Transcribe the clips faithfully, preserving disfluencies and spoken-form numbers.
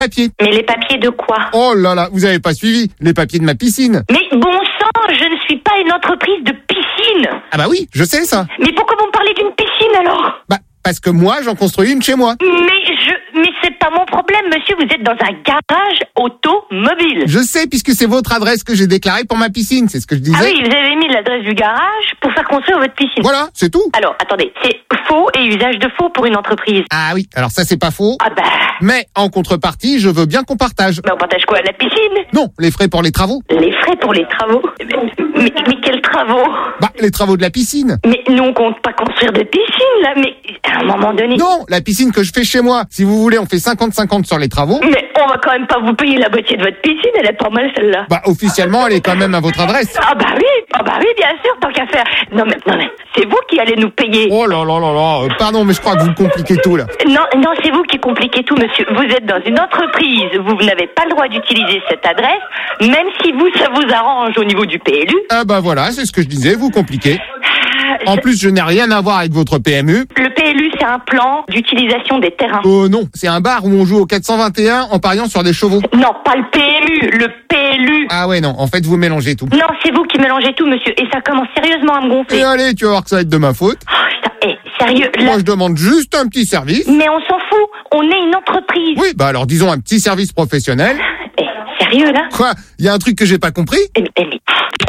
papiers. Mais les papiers de quoi? Oh là là, vous avez pas suivi. Les papiers de ma piscine. Mais bon sang, je ne suis pas une entreprise de piscine. Ah bah oui, je sais ça. Mais pourquoi vous me parlez d'une piscine alors? Bah, parce que moi, j'en construis une chez moi. Mais je... Mais c'est pas mon problème, monsieur, vous êtes dans un garage automobile. Je sais, puisque c'est votre adresse que j'ai déclarée pour ma piscine, c'est ce que je disais. Ah oui, vous avez mis l'adresse du garage pour faire construire votre piscine. Voilà, c'est tout. Alors, attendez, c'est faux et usage de faux pour une entreprise. Ah oui, alors ça c'est pas faux. Ah bah... Mais en contrepartie, je veux bien qu'on partage. Mais on partage quoi, la piscine? Non, les frais pour les travaux. Les frais pour les travaux? Mais, mais, mais quels travaux? Bah, les travaux de la piscine. Mais nous, on compte pas construire de piscine, là, mais à un moment donné... Non, la piscine que je fais chez moi. Si vous voulez, on fait cinquante cinquante sur les travaux. Mais on va quand même pas vous payer la moitié de votre piscine, elle est pas mal celle-là. Bah, officiellement, elle est quand même à votre adresse. Ah bah oui, ah bah oui, bien sûr, tant qu'à faire. Non mais, non mais, c'est vous qui allez nous payer. Oh là là là là, euh, pardon, mais je crois que vous compliquez tout, là. Non, non, c'est vous qui compliquez tout, monsieur. Vous êtes dans une entreprise, vous n'avez pas le droit d'utiliser cette adresse, même si vous, ça vous arrange au niveau du P L U. Ah bah voilà, c'est ce que je disais, vous compliquez. En plus, je n'ai rien à voir avec votre P M U. Le P L U, c'est un plan d'utilisation des terrains. Oh euh, non, c'est un bar où on joue au quatre cent vingt et un en pariant sur des chevaux. Non, pas le P M U, le P L U. Ah ouais, non, en fait, vous mélangez tout. Non, c'est vous qui mélangez tout, monsieur, et ça commence sérieusement à me gonfler. Et allez, tu vas voir que ça va être de ma faute. Oh, putain, eh, sérieux, là... Moi, je demande juste un petit service. Mais on s'en fout, on est une entreprise. Oui, bah alors disons un petit service professionnel. Eh, sérieux, là? Quoi? Il y a un truc que j'ai pas compris? Eh, eh, mais...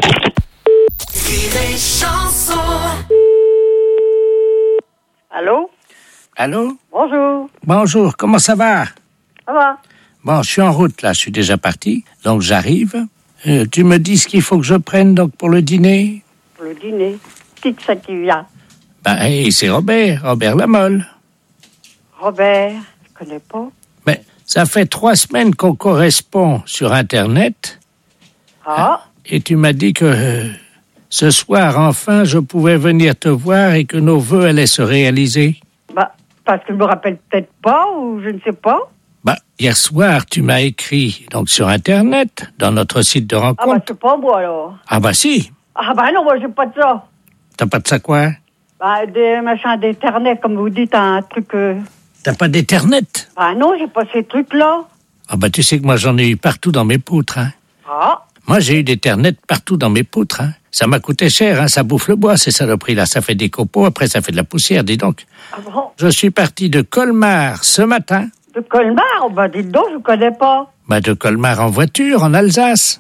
Allô? Allô? Bonjour. Bonjour, comment ça va? Ça va? Bon, je suis en route, là, je suis déjà parti, donc j'arrive. Euh, tu me dis ce qu'il faut que je prenne, donc, pour le dîner? Pour le dîner. Qui que ça qui vient? Ben, hey, c'est Robert, Robert Lamolle. Robert, je connais pas. Ben, ça fait trois semaines qu'on correspond sur Internet. Ah? Et tu m'as dit que euh, ce soir, enfin, je pouvais venir te voir et que nos vœux allaient se réaliser. Bah, parce que je me rappelle peut-être pas, ou je ne sais pas. Bah, hier soir, tu m'as écrit, donc, sur Internet, dans notre site de Ah bah, rencontre. c'est pas moi, alors. Ah bah si, Ah bah non, moi, j'ai pas de ça. t'as pas de ça quoi? Bah, des machins d'internet, comme vous dites, un truc... Euh... T'as pas d'Ethernet? Bah non, j'ai pas ces trucs-là. Ah bah tu sais que moi j'en ai eu partout dans mes poutres, hein. Ah? Moi j'ai eu d'Ethernet partout dans mes poutres, hein. Ça m'a coûté cher, hein. Ça bouffe le bois, ces saloperies-là. Ça fait des copeaux, après ça fait de la poussière, dis donc. Ah bon? Je suis parti de Colmar ce matin. De Colmar? Oh, bah dites donc, je connais pas. Bah de Colmar en voiture, en Alsace.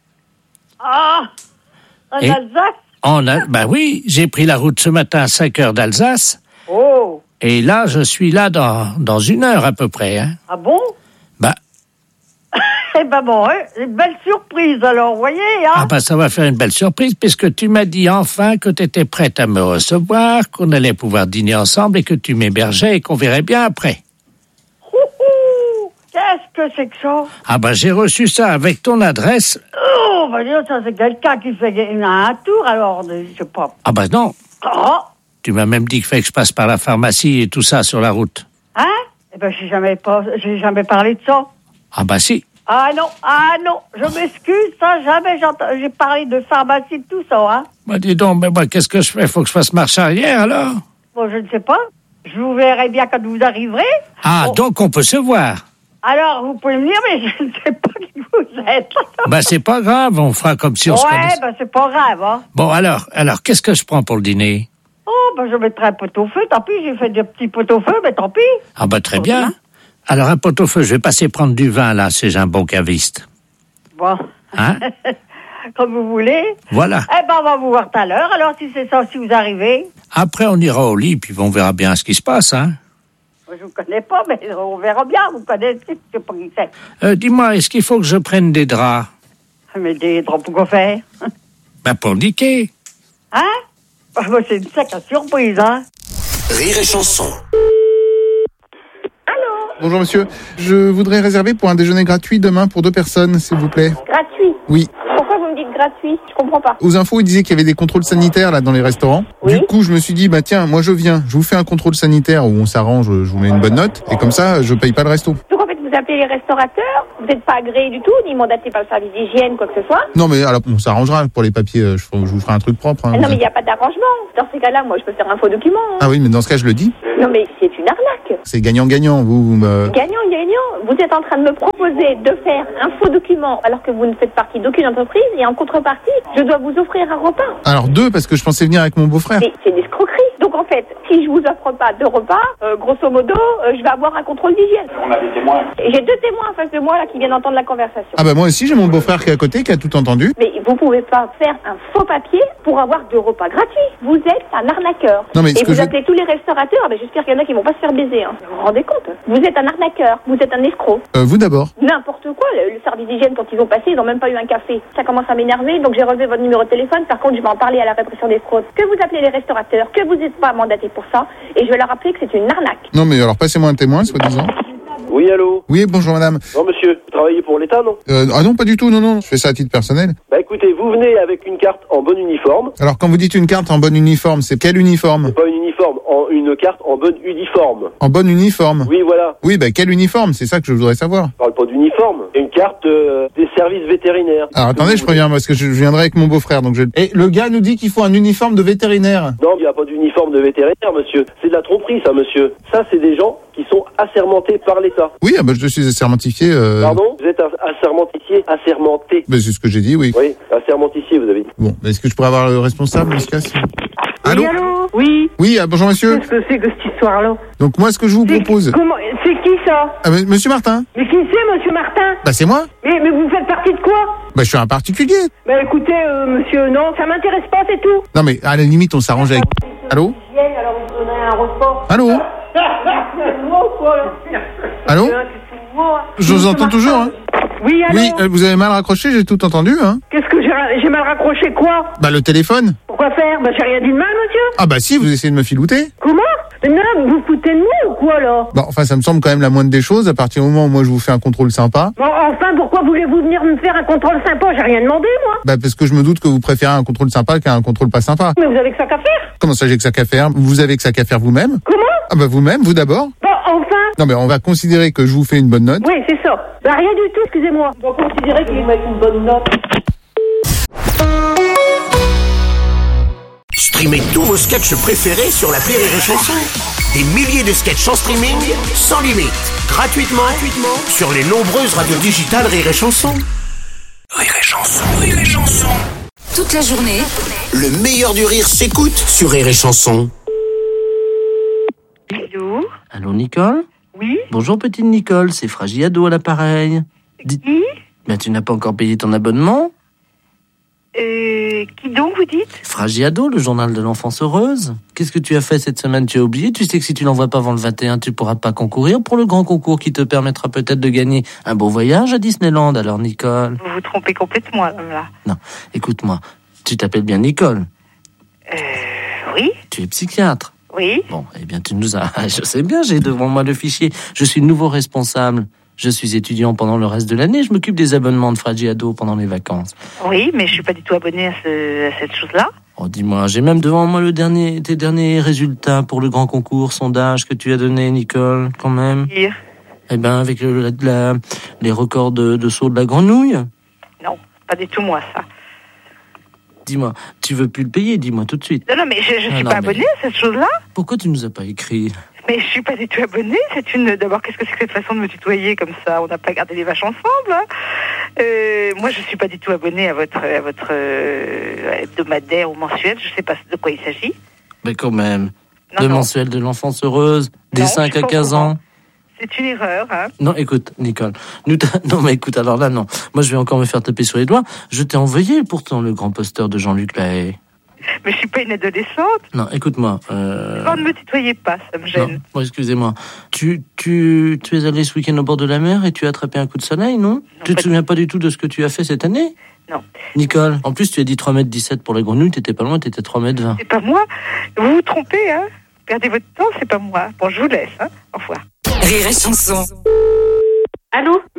Ah! En Et- Alsace? En Al- bah oui, j'ai pris la route ce matin à cinq heures d'Alsace. Oh! Et là, je suis là dans, dans une heure à peu près, hein. Ah bon? Bah, Eh ben bon, hein, une belle surprise, alors, vous voyez, hein? ah bah ça va faire une belle surprise puisque tu m'as dit enfin que tu étais prête à me recevoir, qu'on allait pouvoir dîner ensemble et que tu m'hébergeais et qu'on verrait bien après. Ouhou! Qu'est-ce que c'est que ça? Ah bah j'ai reçu ça avec ton adresse. Oh, bah dis donc, ça c'est quelqu'un qui fait un tour, alors, je sais pas. Ah bah non, Ah! tu m'as même dit qu'il fallait que je passe par la pharmacie et tout ça sur la route. Hein? Eh ben, j'ai jamais pas, j'ai jamais parlé de ça. Ah bah si. Ah non, ah non, je m'excuse, ça, jamais j'entends, j'ai parlé de pharmacie, de tout ça, hein. Bah dis donc, mais moi qu'est-ce que je fais? Faut que je fasse marche arrière alors? Bon, je ne sais pas. Je vous verrai bien quand vous arriverez. Ah, Bon. donc on peut se voir. Alors, vous pouvez me dire, mais je ne sais pas qui vous êtes. Bah c'est pas grave, on fera comme si on se Ouais, connaissait. ben c'est pas grave, hein. Bon alors, alors qu'est-ce que je prends pour le dîner? Oh, ben je mettrai un pot-au-feu, tant pis, j'ai fait des petits pot-au-feu, mais tant pis. Ah bah très Bon, bien. hein. Alors un pot-au-feu, je vais passer prendre du vin là, c'est un bon caviste. Bon. Hein? Comme vous voulez. Voilà. Eh ben, on va vous voir tout à l'heure, alors si c'est ça, si vous arrivez. Après, on ira au lit, puis on verra bien ce qui se passe, hein. Moi, je vous connais pas, mais on verra bien, vous connaissez, je sais pas qui c'est. Euh, dis-moi, est-ce qu'il faut que je prenne des draps? Mais des draps pour quoi faire? Ben, pour niquer. Hein? Ah, ben, c'est une sacrée surprise, hein? Rire et chanson. Bonjour monsieur, je voudrais réserver pour un déjeuner gratuit demain pour deux personnes, s'il vous plaît. Gratuit. Oui. Pourquoi vous me dites gratuit? Je comprends pas. Aux infos, il disait qu'il y avait des contrôles sanitaires là dans les restaurants. Oui. Du coup, je me suis dit, bah tiens, moi je viens, je vous fais un contrôle sanitaire où on s'arrange, je vous mets une bonne note, et comme ça, je paye pas le resto. Donc en fait, vous appelez les restaurateurs, vous n'êtes pas agréé du tout, ni mandaté par le service d'hygiène, quoi que ce soit. Non, mais alors, on s'arrangera pour les papiers. euh, Je, je vous ferai un truc propre. hein. Ah non, mais il n'y a pas d'arrangement. Dans ces cas-là, moi, je peux faire un faux document. hein. Ah oui, mais dans ce cas, je le dis. Non, mais c'est une arnaque. C'est gagnant-gagnant. Vous, vous me... Gagnant, gagnant. Vous êtes en train de me proposer de faire un faux document alors que vous ne faites partie d'aucune entreprise et en contrepartie, je dois vous offrir un repas. Alors deux, parce que je pensais venir avec mon beau-frère. Mais c'est une escroquerie. Donc en fait, si je vous offre pas deux repas, euh, grosso modo, euh, je vais avoir un contrôle d'hygiène. On a des témoins. Et j'ai deux témoins en face de moi là qui viennent entendre la conversation. Ah bah moi aussi, j'ai mon beau-frère qui est à côté, qui a tout entendu. Mais vous pouvez pas faire un faux papier pour avoir deux repas gratuits. Vous êtes un arnaqueur. Non, mais ce et que vous je- appelez tous les restaurateurs, ah ben j'espère qu'il y en a qui vont pas se faire baiser. Hein. Vous vous rendez compte? Vous êtes un arnaqueur, vous êtes un escroc. Euh, vous d'abord. N'importe quoi, le, le service d'hygiène quand ils ont passé, ils n'ont même pas eu un café. Ça commence à m'énerver, donc j'ai relevé votre numéro de téléphone. Par contre, je vais en parler à la répression des fraudes. Que vous appelez les restaurateurs, que vous n'êtes pas mandaté pour ça, et je vais leur rappeler que c'est une arnaque. Non, mais alors passez-moi un témoin, soi-disant. Oui, allô. Oui, bonjour madame. Non, monsieur, vous travaillez pour l'État, non? Euh, ah non, pas du tout, non, non. Je fais ça à titre personnel. Bah écoutez, vous venez avec une carte en bon uniforme. Alors quand vous dites une carte en bon uniforme, c'est quel uniforme? Pas une uniforme, en une carte en bonne uniforme. En bon uniforme. Oui, voilà. Oui, bah quel uniforme? C'est ça que je voudrais savoir. Je parle pas d'uniforme. Une carte euh, des services vétérinaires. Alors attendez, je préviens parce que je je viendrai avec mon beau-frère. Donc je. Et le gars nous dit qu'il faut un uniforme de vétérinaire. Non, il n'y a pas d'uniforme de vétérinaire, monsieur. C'est de la tromperie, ça, monsieur. Ça, c'est des gens qui sont assermentés par l'État. Oui, ah bah je suis assermentifié. Euh... Pardon? Vous êtes un assermentifié, assermenté. Bah, c'est ce que j'ai dit, oui. Oui, assermentifié, vous avez dit. Bon, bah, est-ce que je pourrais avoir le responsable, dans ce cas? Allô? Oui, allô? Oui. Oui, ah, bonjour monsieur. Qu'est-ce que c'est que cette histoire-là? Donc moi, ce que je vous C'est- propose. Comment? C'est qui ça? Ah, mais, monsieur Martin. Mais qui c'est, monsieur Martin? Bah c'est moi. Mais, mais vous faites partie de quoi? Bah je suis un particulier. Bah écoutez, euh, monsieur, non, ça m'intéresse pas, c'est tout. Non mais à la limite, on s'arrange avec. Allô? Hygiène, alors vous donnez un repas. Allô? Excusez-moi, quoi, là. Allô? Euh, excusez-moi. Je vous Monsieur entends Martin. toujours, hein. Oui, allô? Oui, euh, vous avez mal raccroché, j'ai tout entendu, hein. Qu'est-ce que j'ai ra- j'ai mal raccroché, quoi? Bah le téléphone. Pourquoi faire? Bah j'ai rien dit de mal, monsieur. Ah bah si, vous essayez de me filouter. Comment? Mais non, vous vous foutez de moi ou quoi, là? Bah enfin, ça me semble quand même la moindre des choses. À partir du moment où moi je vous fais un contrôle sympa. Bon, enfin, pourquoi voulez-vous venir me faire un contrôle sympa? J'ai rien demandé, moi. Bah parce que je me doute que vous préférez un contrôle sympa qu'un contrôle pas sympa. Mais vous avez que ça qu'à faire. Comment ça, j'ai que ça qu'à faire? Vous avez que ça qu'à faire vous-même? Comment? Ah bah vous-même, vous d'abord. Bon, enfin. Non mais on va considérer que je vous fais une bonne note. Oui, c'est ça. Bah rien du tout, excusez-moi. On va considérer qu'il m'a une bonne note. Streamez tous vos sketchs préférés sur l'appli Rire et Chanson. Des milliers de sketchs en streaming, sans limite, gratuitement, gratuitement sur les nombreuses radios digitales Rire et Chanson. Rire et Chanson, Rire et Chanson. Toute la journée, Le meilleur du rire s'écoute sur Rire et Chanson. Bisous. Allô, Nicole? Oui. Bonjour, petite Nicole, c'est Fragiado à l'appareil. Dis- Qui Ben, tu n'as pas encore payé ton abonnement? euh, Qui donc, vous dites? Fragiado, le journal de l'enfance heureuse. Qu'est-ce que tu as fait cette semaine? Tu as oublié? Tu sais que si tu l'envoies pas avant le vingt et un, tu pourras pas concourir pour le grand concours qui te permettra peut-être de gagner un beau voyage à Disneyland. Alors, Nicole? Vous vous trompez complètement, là. Non, écoute-moi. Tu t'appelles bien Nicole. Euh, oui. Tu es psychiatre. Oui. Bon, eh bien, tu nous as... Je sais bien, j'ai devant moi le fichier. Je suis le nouveau responsable. Je suis étudiant pendant le reste de l'année. Je m'occupe des abonnements de Fragiado pendant les vacances. Oui, mais je suis pas du tout abonnée à, ce, à cette chose-là. Oh, dis-moi, j'ai même devant moi le dernier, tes derniers résultats pour le grand concours sondage que tu as donné, Nicole, quand même. Dire. Eh ben, avec le, la, la- les records de, de saut de la grenouille. Non, pas du tout moi, ça. Dis-moi, tu veux plus le payer, dis-moi tout de suite. Non, non, mais je, je Ah suis non, pas mais- abonnée à cette chose-là. Pourquoi tu nous as pas écrit? Mais je suis pas du tout abonnée. C'est une. D'abord, qu'est-ce que c'est que cette façon de me tutoyer comme ça? On n'a pas gardé les vaches ensemble. Hein. Euh, moi, je suis pas du tout abonnée à votre, à votre euh, hebdomadaire ou mensuel. Je sais pas de quoi il s'agit. Mais quand même. Non, Le non. mensuel de l'enfance heureuse, des Non, cinq je suis à pas au quinze courant. ans. C'est une erreur, hein. Non, écoute, Nicole. Nous t'a- non, mais écoute, alors là, non. Moi, je vais encore me faire taper sur les doigts. Je t'ai envoyé pourtant le grand poster de Jean-Luc Lahaye. Mais je suis pas une adolescente. Non, écoute-moi. Euh... Non, ne me tutoyez pas, ça me Non, gêne. bon, excusez-moi. Tu, tu, tu es allé ce week-end au bord de la mer et tu as attrapé un coup de soleil, non, Tu pas te souviens pas du tout de ce que tu as fait cette année? Non. Nicole, en plus, tu as dit trois mètres dix-sept pour la grenouille, t'étais pas loin, t'étais trois mètres vingt. C'est pas moi. Vous vous trompez, hein. Perdez votre temps, c'est pas moi. Bon, je vous laisse, hein. Au revoir. Rire et Chanson. Allô? Oui?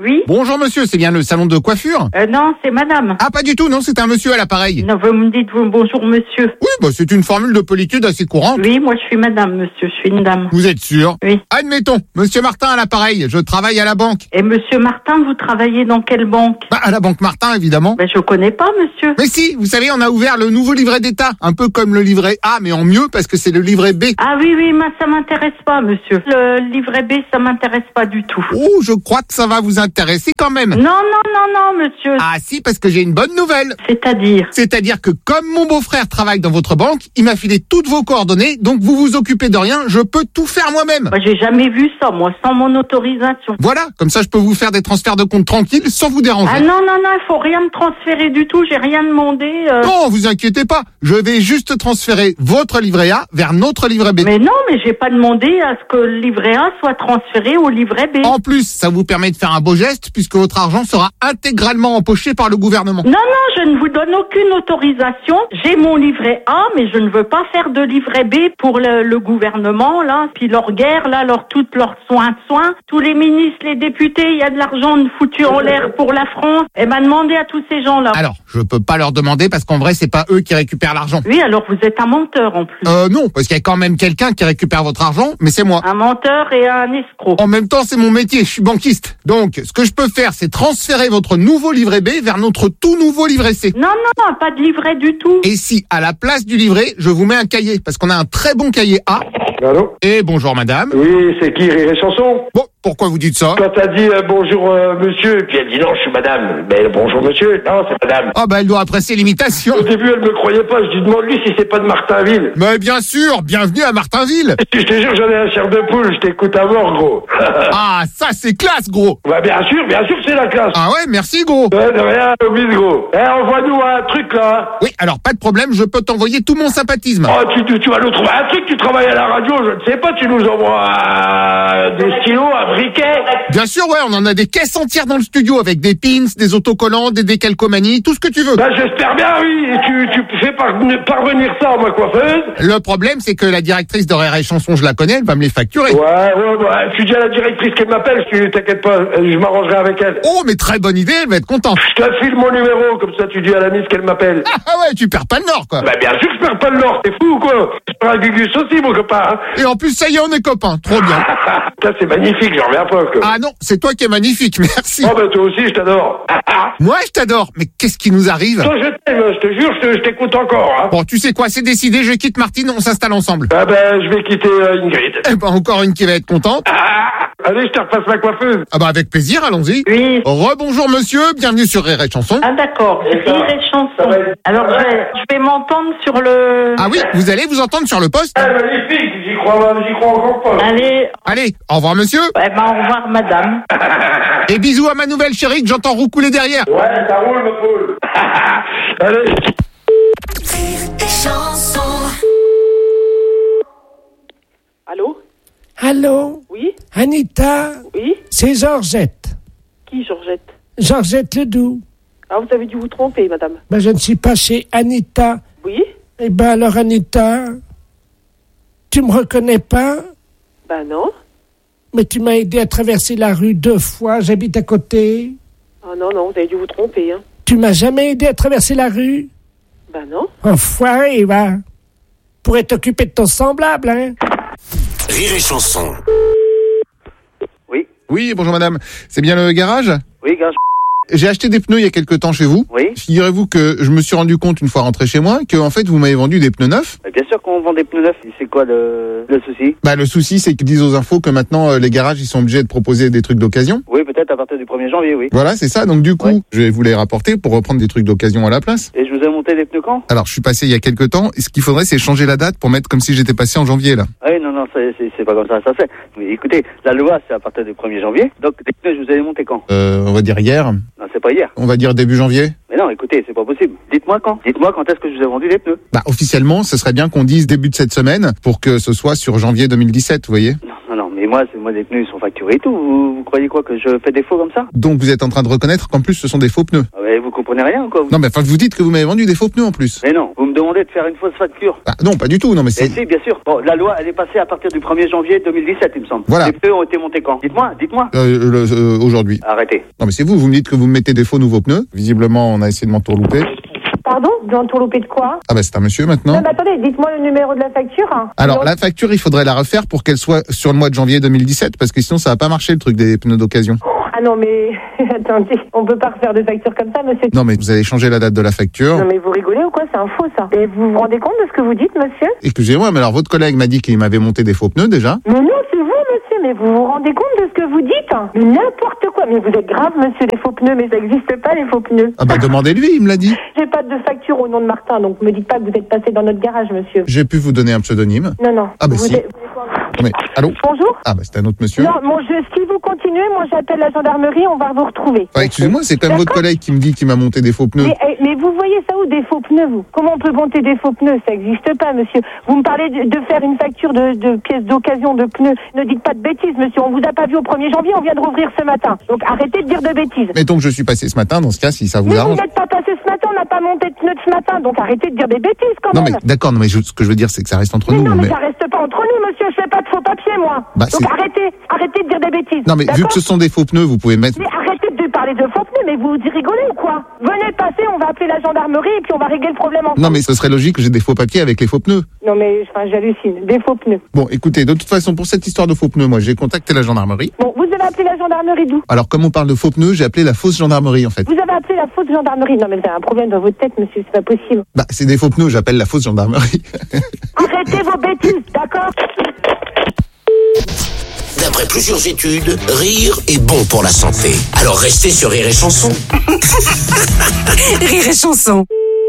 Oui. Bonjour monsieur, c'est bien le salon de coiffure? Euh, non, c'est madame. Ah, pas du tout, non, c'est un monsieur à l'appareil. Non, vous me dites vous, bonjour monsieur. Oui, bah c'est une formule de politude assez courante. Oui, moi je suis madame, monsieur, je suis une dame. Vous êtes sûr? Oui. Admettons, monsieur Martin à l'appareil, je travaille à la banque. Et monsieur Martin, vous travaillez dans quelle banque? Bah, à la banque Martin, évidemment. Ben, je connais pas, monsieur. Mais si, vous savez, on a ouvert le nouveau livret d'État, un peu comme le livret A, mais en mieux, parce que c'est le livret B. Ah oui, oui, mais ça m'intéresse pas, monsieur. Le livret B, ça m'intéresse pas du tout. Oh, je crois que ça va vous intéresser quand même. Non, non, non, non, monsieur. Ah si, parce que j'ai une bonne nouvelle. C'est-à-dire? C'est-à-dire que comme mon beau-frère travaille dans votre banque, il m'a filé toutes vos coordonnées, donc vous vous occupez de rien, je peux tout faire moi-même. Moi, j'ai jamais vu ça, moi, sans mon autorisation. Voilà, comme ça je peux vous faire des transferts de compte tranquilles sans vous déranger. Ah non, non, non, il faut rien me transférer du tout, j'ai rien demandé. Euh... Non, vous inquiétez pas, je vais juste transférer votre livret A vers notre livret B. Mais non, mais j'ai pas demandé à ce que le livret A soit transféré au livret B. En plus, ça vous permet de faire un beau geste puisque votre argent sera intégralement empoché par le gouvernement. Non, non, je ne vous donne aucune autorisation. J'ai mon livret A, mais je ne veux pas faire de livret B pour le, le gouvernement, là, puis leur guerre, là, leur toutes leurs soins de soins. Tous les ministres, les députés, il y a de l'argent foutu en l'air pour la France. Eh ben, demandez à tous ces gens-là. Alors, je peux pas leur demander parce qu'en vrai, c'est pas eux qui récupèrent l'argent. Oui, alors vous êtes un menteur en plus. Euh, non, parce qu'il y a quand même quelqu'un qui récupère votre argent, mais c'est moi. Un menteur et un escroc. En même temps, c'est mon métier, je suis banquiste. Donc, ce que je peux faire, c'est transférer votre nouveau livret B vers notre tout nouveau livret C. Non, non, non, pas de livret du tout. Et si, à la place du livret, je vous mets un cahier, parce qu'on a un très bon cahier A. Allô? Et bonjour madame. Oui, c'est qui, Rire et Chanson? Bon, pourquoi vous dites ça? Quand t'as dit euh, bonjour euh, monsieur, et puis elle dit non, je suis madame. Mais bonjour monsieur, non, c'est madame. Ah bah elle doit apprécier l'imitation. Au début, elle me croyait pas, je dis demande-lui si c'est pas de Martinville. Mais bien sûr, bienvenue à Martinville. Je te jure, j'en ai un chair de poule, je t'écoute à mort, gros. Ah, ça c'est classe, gros. Bah bien sûr, bien sûr que c'est la classe. Ah ouais, merci, gros. Ouais, de rien, oublie, gros. Eh, envoie-nous un truc, là. Oui, alors pas de problème, je peux t'envoyer tout mon sympathisme. Oh, tu, tu, tu vas nous trouver un truc, tu travailles à la radio, je ne sais pas, tu nous envoies euh, des stylos, un briquet. Bien sûr, ouais, on en a des caisses entières dans le studio avec des pins, des autocollants, des décalcomanies, tout ce que tu veux. Bah j'espère bien, oui. Et tu, tu fais parvenir ça à ma coiffeuse. Le problème, c'est que la directrice de Rire et Chanson, je la connais, elle va me les facturer. Ouais, ouais, ouais. Tu dis à la directrice qu'elle m'appelle, tu t'inquiète pas, je m'arrangerai avec elle. Oh, mais très bonne idée, elle va être contente. Je te file mon numéro, comme ça tu dis à la miss qu'elle m'appelle. Ah ouais, tu perds pas le nord, quoi. Bah bien sûr que je perds pas le nord, t'es fou ou quoi? Je perds un gugus aussi, mon copain. Hein. Et en plus, ça y est, on est copains, trop bien. Ça c'est magnifique, j'en reviens pas, quoi. Ah non, c'est toi qui es magnifique, merci. Oh bah toi aussi, je t'adore. Moi, je t'adore, mais qu'est-ce qui nous arrive? Toi, je t'aime, je te jure, je t'écoute encore. Hein. Bon, tu sais quoi, c'est décidé, je quitte Martine, on s'installe ensemble. Ah ben, je vais quitter euh, Ingrid. Eh ben, encore une qui va être contente. Ah, allez, je te repasse ma coiffeuse. Ah bah avec plaisir, allons-y. Oui. Rebonjour monsieur, bienvenue sur Rire et Chanson. Ah d'accord, Rire et Chanson. Alors je vais, je vais m'entendre sur le... Ah oui, vous allez vous entendre sur le poste. Ah magnifique, j'y crois, j'y crois encore pas. Allez. Allez, au revoir monsieur. Eh ben au revoir madame. Et bisous à ma nouvelle chérie que j'entends roucouler derrière. Ouais, ça roule ma poule. Allez. Rire et Chanson. Allô? Allô? Oui? Anita? Oui? C'est Georgette. Qui, Georgette? Georgette Ledoux. Ah, vous avez dû vous tromper, madame. Ben, je ne suis pas chez Anita. Oui? Eh ben, alors, Anita, tu me reconnais pas? Ben non. Mais tu m'as aidé à traverser la rue deux fois, j'habite à côté. Ah non, non, vous avez dû vous tromper, hein. Tu m'as jamais aidé à traverser la rue? Ben non. Enfoiré, va. Pourrais t'occuper de ton semblable, hein. Rire et Chanson. Oui. Oui, bonjour madame. C'est bien le garage? Oui, garage. J'ai acheté des pneus il y a quelque temps chez vous. Oui. Figurez-vous que je me suis rendu compte une fois rentré chez moi que en fait vous m'avez vendu des pneus neufs. Bien sûr qu'on vend des pneus neufs. C'est quoi le, le souci? Bah le souci c'est qu'ils disent aux infos que maintenant euh, les garages ils sont obligés de proposer des trucs d'occasion. Oui, peut-être à partir du premier janvier, oui. Voilà, c'est ça. Donc du coup, ouais. je vais vous les rapporter pour reprendre des trucs d'occasion à la place. Et je vous ai monté des pneus quand? Alors je suis passé il y a quelque temps. Et ce qu'il faudrait c'est changer la date pour mettre comme si j'étais passé en janvier là. Ah oui, non, non, c'est, c'est, c'est pas comme ça, ça c'est. Mais écoutez, la loi c'est à partir du premier janvier. Donc les pneus je vous ai monté quand? Euh, on va dire hier. Non, c'est pas hier. On va dire début janvier. Mais non, écoutez, c'est pas possible. Dites-moi quand. Dites-moi quand est-ce que je vous ai vendu les pneus. Bah officiellement, ce serait bien qu'on dise début de cette semaine pour que ce soit sur janvier deux mille dix-sept, vous voyez. Non, non, non, mais moi Excusez-moi, c'est moi, les pneus, ils sont facturés et tout. Vous, vous croyez quoi, que je fais des faux comme ça? Donc vous êtes en train de reconnaître qu'en plus ce sont des faux pneus. Ah ouais, vous comprenez rien, quoi. Vous... Non, mais enfin vous dites que vous m'avez vendu des faux pneus en plus. Mais non, vous me demandez de faire une fausse facture. Ah, non, pas du tout, non mais c'est... Mais si, bien sûr. Bon, la loi, elle est passée à partir du premier janvier deux mille dix-sept, il me semble. Voilà. Les pneus ont été montés quand? Dites-moi, dites-moi. Euh, le- euh, aujourd'hui. Arrêtez. Non mais c'est vous, vous me dites que vous me mettez des faux nouveaux pneus. Visiblement on a essayé de m'entourlouper. Pardon? D'entourlouper de quoi? Ah bah c'est un monsieur maintenant. Non, mais attendez, dites-moi le numéro de la facture. Hein. Alors Non. la facture il faudrait la refaire pour qu'elle soit sur le mois de janvier deux mille dix-sept parce que sinon ça va pas marcher le truc des pneus d'occasion. Ah non, mais attendez, on peut pas refaire de facture comme ça, monsieur. Non mais vous allez changer la date de la facture. Non, mais vous rigolez ou quoi? C'est un faux, ça. Et vous vous rendez compte de ce que vous dites, monsieur? Excusez-moi mais alors votre collègue m'a dit qu'il m'avait monté des faux pneus déjà. Mais non, c'est vous, monsieur, mais vous vous rendez compte de ce que vous dites? Mais n'importe quoi. Mais vous êtes grave, monsieur, les faux pneus, mais ça n'existe pas, les faux pneus. Ah bah demandez-lui, il me l'a dit. J'ai pas de facture au nom de Martin, donc me dites pas que vous êtes passé dans notre garage, monsieur. J'ai pu vous donner un pseudonyme. Non, non. Ah bah Vous si. êtes- Non, mais allô. Bonjour. Ah bah c'est un autre monsieur. Non, mon je, si vous continuez, moi j'appelle la gendarmerie, on va vous retrouver. Ah, excusez-moi, c'est quand même votre collègue qui me dit qu'il m'a monté des faux pneus. Mais, eh, mais vous voyez ça où, des faux pneus, vous? Comment on peut monter des faux pneus? Ça n'existe pas, monsieur. Vous me parlez de, de faire une facture de, de pièces d'occasion de pneus. Ne dites pas de bêtises, monsieur. On vous a pas vu au premier janvier, on vient de rouvrir ce matin. Donc arrêtez de dire de bêtises. Mettons que je suis passé ce matin, dans ce cas, si ça vous Mais vous arrange. n'êtes pas passé ce matin, on n'a pas monté de pneus ce matin, donc arrêtez de dire des bêtises quand Non même. mais d'accord, non mais je- ce que je veux dire c'est que ça reste entre Mais nous. non, mais mais- ça reste pas entre nous, monsieur. Je fais pas de faux papiers, moi. Bah, donc c'est- arrêtez, arrêtez de dire des bêtises. Non mais vu d'accord que ce sont des faux pneus, vous pouvez mettre. Mais arrêtez de parler de faux pneus, mais vous rigolez ou quoi? Venez passer, on va appeler la gendarmerie et puis on va régler le problème ensemble. Non mais ce serait logique que j'ai des faux papiers avec les faux pneus. Non mais enfin, j'hallucine, des faux pneus. Bon, écoutez, de toute façon, pour cette histoire de faux pneus, moi j'ai contacté la gendarmerie. Bon, vous avez appelé la gendarmerie d'où? Alors comme on parle de faux pneus, j'ai appelé la fausse gendarmerie en fait. Vous avez appelé la fausse gendarmerie. Non mais vous avez un problème dans votre tête, monsieur, c'est pas possible. Bah c'est des faux pneus, j'appelle la fausse gendarmerie. Arrêtez vos bêtises, d'accord? D'après plusieurs études, rire est bon pour la santé. Alors restez sur Rire et Chanson. Rire et Chanson.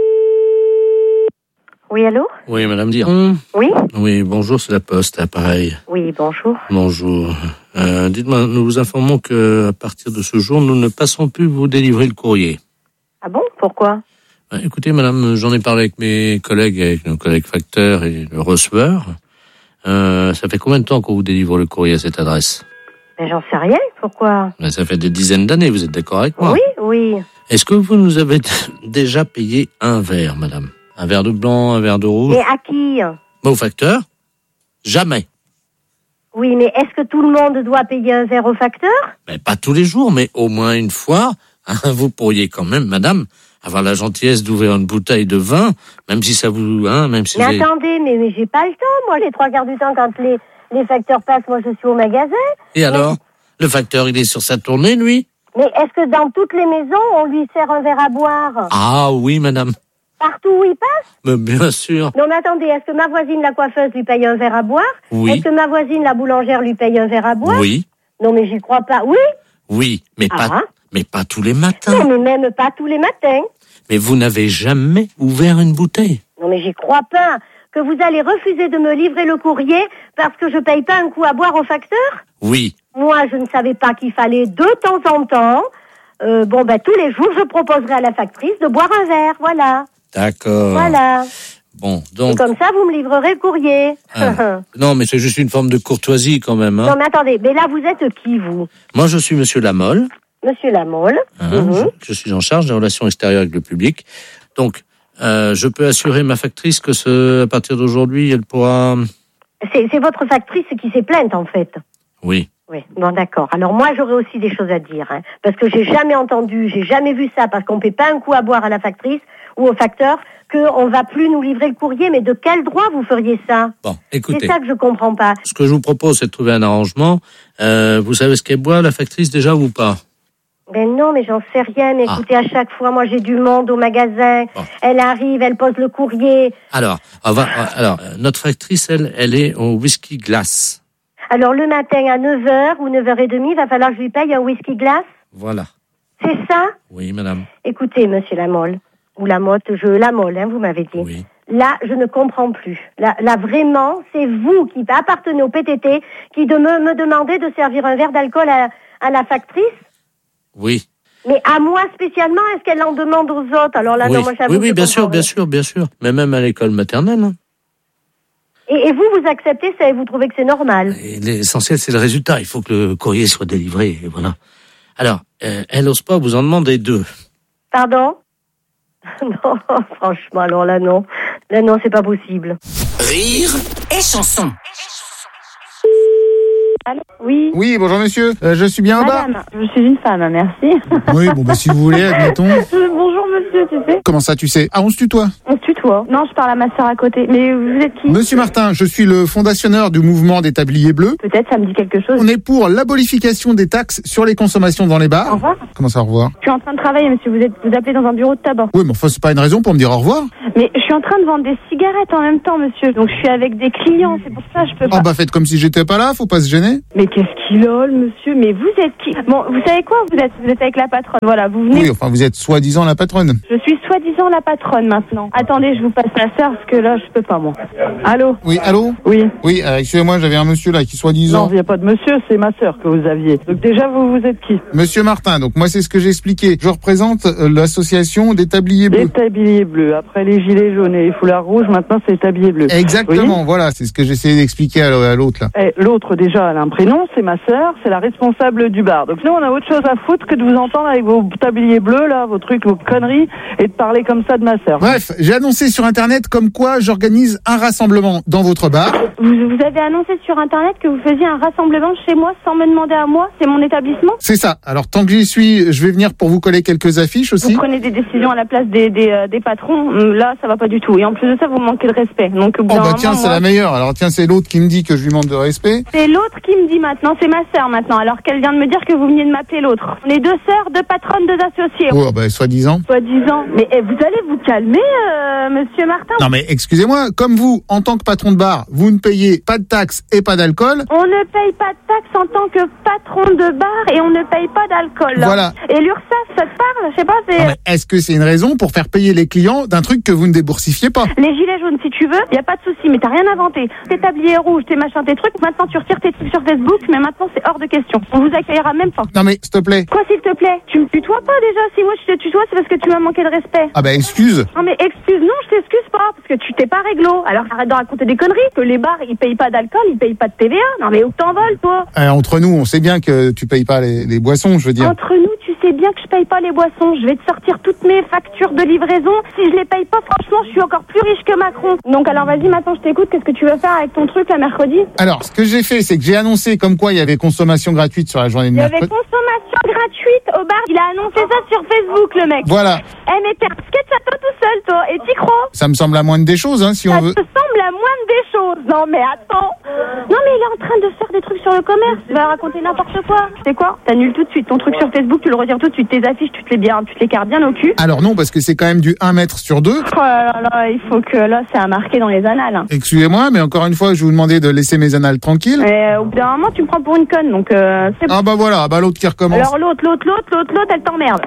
Oui, allô? Oui, madame Dire. Oui? Oui, bonjour, c'est la Poste, appareil. Oui, bonjour. Bonjour. Euh, dites-moi, nous vous informons que à partir de ce jour, nous ne passons plus vous délivrer le courrier. Ah bon? Pourquoi? Euh, Écoutez, madame, j'en ai parlé avec mes collègues, avec nos collègues facteurs et le receveur. Euh, ça fait combien de temps qu'on vous délivre le courrier à cette adresse? Mais j'en sais rien, pourquoi? Ben, ça fait des dizaines d'années, vous êtes d'accord avec moi? Oui, oui. Est-ce que vous nous avez déjà payé un verre, madame? Un verre de blanc, un verre de rouge? Mais à qui? Bah, au facteur? Jamais. Oui, mais est-ce que tout le monde doit payer un verre au facteur? Ben, pas tous les jours, mais au moins une fois. Hein, vous pourriez quand même, madame, avoir la gentillesse d'ouvrir une bouteille de vin, même si ça vous... Hein, même si Mais vous avez- attendez, mais, mais j'ai pas le temps, moi, les trois quarts du temps, quand les, les facteurs passent, moi, je suis au magasin. Et alors? Le facteur, il est sur sa tournée, lui? Mais est-ce que dans toutes les maisons, on lui sert un verre à boire? Ah oui, madame. Partout où il passe? Mais bien sûr. Non, mais attendez, est-ce que ma voisine, la coiffeuse, lui paye un verre à boire? Oui. Est-ce que ma voisine, la boulangère, lui paye un verre à boire? Oui. Non, mais j'y crois pas. Oui? Oui, mais Ah. pas, mais pas tous les matins. Non, mais même pas tous les matins. Mais vous n'avez jamais ouvert une bouteille. Non, mais j'y crois pas. Que vous allez refuser de me livrer le courrier parce que je paye pas un coup à boire au facteur? Oui. Moi, je ne savais pas qu'il fallait de temps en temps, euh, bon, ben, tous les jours, je proposerai à la factrice de boire un verre, voilà. D'accord. Voilà. Bon, Et donc... comme ça, vous me livrerez le courrier. Ah. Non, mais c'est juste une forme de courtoisie quand même. Hein. Non, mais attendez, mais là, vous êtes qui, vous? Moi, je suis monsieur Lamolle. Monsieur Lamolle. Hein, Mhm. je, je suis en charge des relations extérieures avec le public. Donc, euh, je peux assurer ma factrice que ce, à partir d'aujourd'hui, elle pourra... C'est c'est votre factrice qui s'est plainte, en fait. Oui. Oui, bon d'accord. Alors moi j'aurais aussi des choses à dire, hein, parce que j'ai jamais entendu, j'ai jamais vu ça, parce qu'on paie pas un coup à boire à la factrice ou au facteur, qu'on va plus nous livrer le courrier, mais de quel droit vous feriez ça? Bon, écoutez. C'est ça que je comprends pas. Ce que je vous propose, c'est de trouver un arrangement. Euh, vous savez ce qu'elle boit, la factrice, déjà, ou pas? Ben non, mais j'en sais rien. Mais Ah. écoutez, à chaque fois, moi j'ai du monde au magasin. Elle arrive, elle pose le courrier. Alors, on va, alors, euh, notre factrice, elle, elle est au whisky glace. Alors le matin à neuf heures ou neuf heures trente, il va falloir que je lui paye un whisky glace. Voilà. C'est ça? Oui, madame. Écoutez, monsieur Lamolle, ou Lamotte, je Lamolle, hein, vous m'avez dit. Oui. Là, je ne comprends plus. Là, là vraiment, c'est vous qui appartenez au P T T qui de me, me demandez de servir un verre d'alcool à, à la factrice. Oui. Mais à moi spécialement, est-ce qu'elle en demande aux autres? Alors là, oui, non, moi j'avoue oui, oui, que je bien sûr, comprends bien rien. sûr, bien sûr. Mais même à l'école maternelle. Hein. Et, et vous, vous acceptez ça et vous trouvez que c'est normal? Et l'essentiel, c'est le résultat. Il faut que le courrier soit délivré, et voilà. Alors, euh, elle n'ose pas vous en demander deux. Pardon? Non, franchement, alors là, non. Là, non, c'est pas possible. Rire et chanson. Allô? Oui. Oui, bonjour monsieur, euh, je suis bien au bar. Madame, je suis une femme, merci. Oui, bon bah si vous voulez, admettons. Bonjour monsieur, tu sais. Comment ça, tu sais? Ah, on se tutoie. On se tutoie. Non, je parle à ma sœur à côté. Mais vous êtes qui? Monsieur Martin, je suis le fondationneur du mouvement des tabliers bleus. Peut-être, ça me dit quelque chose. On est pour l'abolification des taxes sur les consommations dans les bars. Au revoir. Comment ça, au revoir? Je suis en train de travailler, monsieur. Vous êtes, vous appelez dans un bureau de tabac. Oui, mais enfin, c'est pas une raison pour me dire au revoir. Mais je suis en train de vendre des cigarettes en même temps, monsieur. Donc je suis avec des clients. C'est pour ça que je peux pas. Ah bah faites comme si j'étais pas là, faut pas se gêner. Mais qu'est-ce qu'il a, le monsieur? Mais vous êtes qui? Bon, vous savez quoi? Vous êtes, vous êtes avec la patronne. Voilà, vous venez. Oui, enfin, vous êtes soi-disant la patronne. Je suis soi-disant la patronne maintenant. Attendez, je vous passe ma sœur parce que là, je peux pas moi. Allô? Oui, allô? Oui. Oui, euh, excusez-moi, j'avais un monsieur là qui soi-disant... Non, il n'y a pas de monsieur, c'est ma sœur que vous aviez. Donc déjà, vous, vous êtes qui? Monsieur Martin, donc moi c'est ce que j'ai expliqué. Je représente euh, l'association des tabliers bleus. Les tabliers bleus. Après les gilets jaunes et les foulards rouges, maintenant c'est les tabliers bleus. Exactement, Oui. voilà, c'est ce que j'essayais d'expliquer à, à l'autre là. Et l'autre déjà, elle a un prénom, c'est ma sœur, c'est la responsable du bar. Donc nous, on a autre chose à foutre que de vous entendre avec vos tabliers bleus là, vos trucs, vos conneries, et de parler comme ça de ma sœur. Bref, j'ai annoncé sur internet comme quoi j'organise un rassemblement dans votre bar. Vous, vous avez annoncé sur internet que vous faisiez un rassemblement chez moi sans me demander à moi. C'est mon établissement. C'est ça. Alors tant que j'y suis, je vais venir pour vous coller quelques affiches aussi. Vous prenez des décisions à la place des, des, euh, des patrons. Là, ça va pas du tout. Et en plus de ça, vous manquez de respect. Donc, au bout Oh d'un bah moment, tiens, c'est moi- la meilleure. Alors tiens, c'est l'autre qui me dit que je lui manque de respect. C'est l'autre qui me dit maintenant, c'est ma sœur maintenant, alors qu'elle vient de me dire que vous veniez de m'appeler l'autre. On est deux sœurs, deux patronnes, deux associés. Oh bah soi-disant. Soi-disant. Mais eh, vous allez vous calmer, euh, monsieur Martin. Non mais excusez-moi, comme vous, en tant que patron de bar, vous ne payez pas de taxes et pas d'alcool. On ne paye pas de taxes en tant que patron de bar et on ne paye pas d'alcool. Voilà. Et l'URSSAF, ça te parle? Je sais pas, c'est... Non, mais est-ce que c'est une raison pour faire payer les clients d'un truc que vous ne déboursiffiez pas? Les gilets jaunes, si tu veux, y a pas de souci, mais t'as rien inventé. Tes tabliers rouges, tes machins, tes trucs, maintenant tu retires tes trucs sur Facebook, mais maintenant c'est hors de question. On vous accueillera même pas. Non mais s'il te plaît. Quoi, s'il te plaît? Tu me tutoies pas déjà? Si moi je te tutoie, c'est parce que tu m'as manqué de respect. Ah bah excuse. Non mais excuse, non, je t'excuse pas, parce que tu t'es pas réglo. Alors arrête de raconter des conneries, que les bars ils payent pas d'alcool, ils payent pas de T V A. Non mais où t'envoles, toi? Euh, entre nous, on sait bien que tu payes pas les, les boissons, je veux dire. Entre nous, tu sais bien que je paye pas les boissons. Je vais te sortir toutes mes factures de livraison. Si je les paye pas, franchement, je suis encore plus riche que Macron. Donc alors vas-y, maintenant je t'écoute. Qu'est-ce que tu veux faire avec ton truc là mercredi? Alors, ce que j'ai fait, c'est que j'ai annoncé comme quoi il y avait consommation gratuite sur la journée de Il y avait mercredi. consommation gratuite au bar. Il a annoncé ça sur Facebook, le mec. Voilà. Eh mais t'es un sketch à toi tout seul, toi. Et t'y crois? Ça me semble la moindre des choses, hein, si Ça on veut. te semble la moindre des choses. Non mais attends. Non mais il est en train de faire des trucs sur le commerce. Il va raconter n'importe quoi. C'est quoi? T'annules tout de suite ton truc sur Facebook, tu le retires tout de suite. Tes affiches, tu te les bien, tu te les cartes bien au cul. Alors non, parce que c'est quand même du un mètre sur deux. Oh là là, il faut que là, c'est à marquer dans les annales. Excusez-moi, mais encore une fois, je vous demandais de laisser mes annales tranquilles. Et euh, au bout d'un moment, tu me prends pour une conne, donc euh, c'est Ah bah voilà, ah bah l'autre qui recommence. Alors l'autre, l'autre, l'autre, l'autre, l'autre, elle t'emmerde.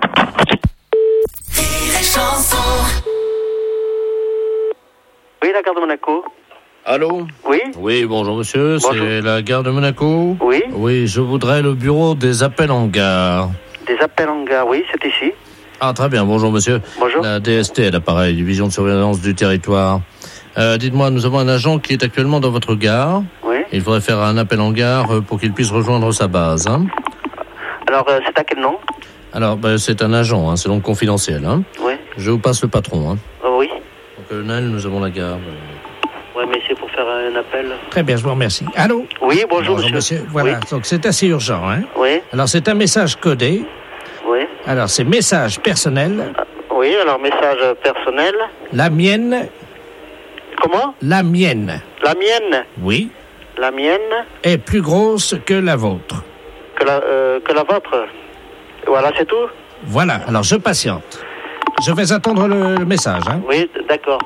Oui, la gare de Monaco. Allô? Oui. Oui, bonjour monsieur, c'est la gare de Monaco? Oui. Oui, je voudrais le bureau des appels en gare. Des appels en gare, oui, c'est ici. Ah, très bien, bonjour monsieur. Bonjour. La D S T, l'appareil, division de surveillance du territoire. Euh, dites-moi, nous avons un agent qui est actuellement dans votre gare. Oui. Il faudrait faire un appel en gare euh, pour qu'il puisse rejoindre sa base. Hein. Alors, euh, c'est à quel nom? Alors, ben, c'est un agent, hein, c'est donc confidentiel. Hein. Oui. Je vous passe le patron. Hein. Oh, oui. Au colonel, nous avons la gare. Oui, mais c'est pour faire un appel. Très bien, je vous remercie. Allô? Oui, bonjour, monsieur. Voilà, Oui. donc c'est assez urgent. Hein. Oui. Alors, c'est un message codé. Oui. Alors, c'est message personnel. Oui, alors message personnel. La mienne. Comment? La mienne. La mienne. Oui. La mienne. Est plus grosse que la vôtre. Que la, euh, que la vôtre. Voilà, c'est tout? Voilà, alors je patiente. Je vais attendre le, le message. Hein. Oui, d'accord.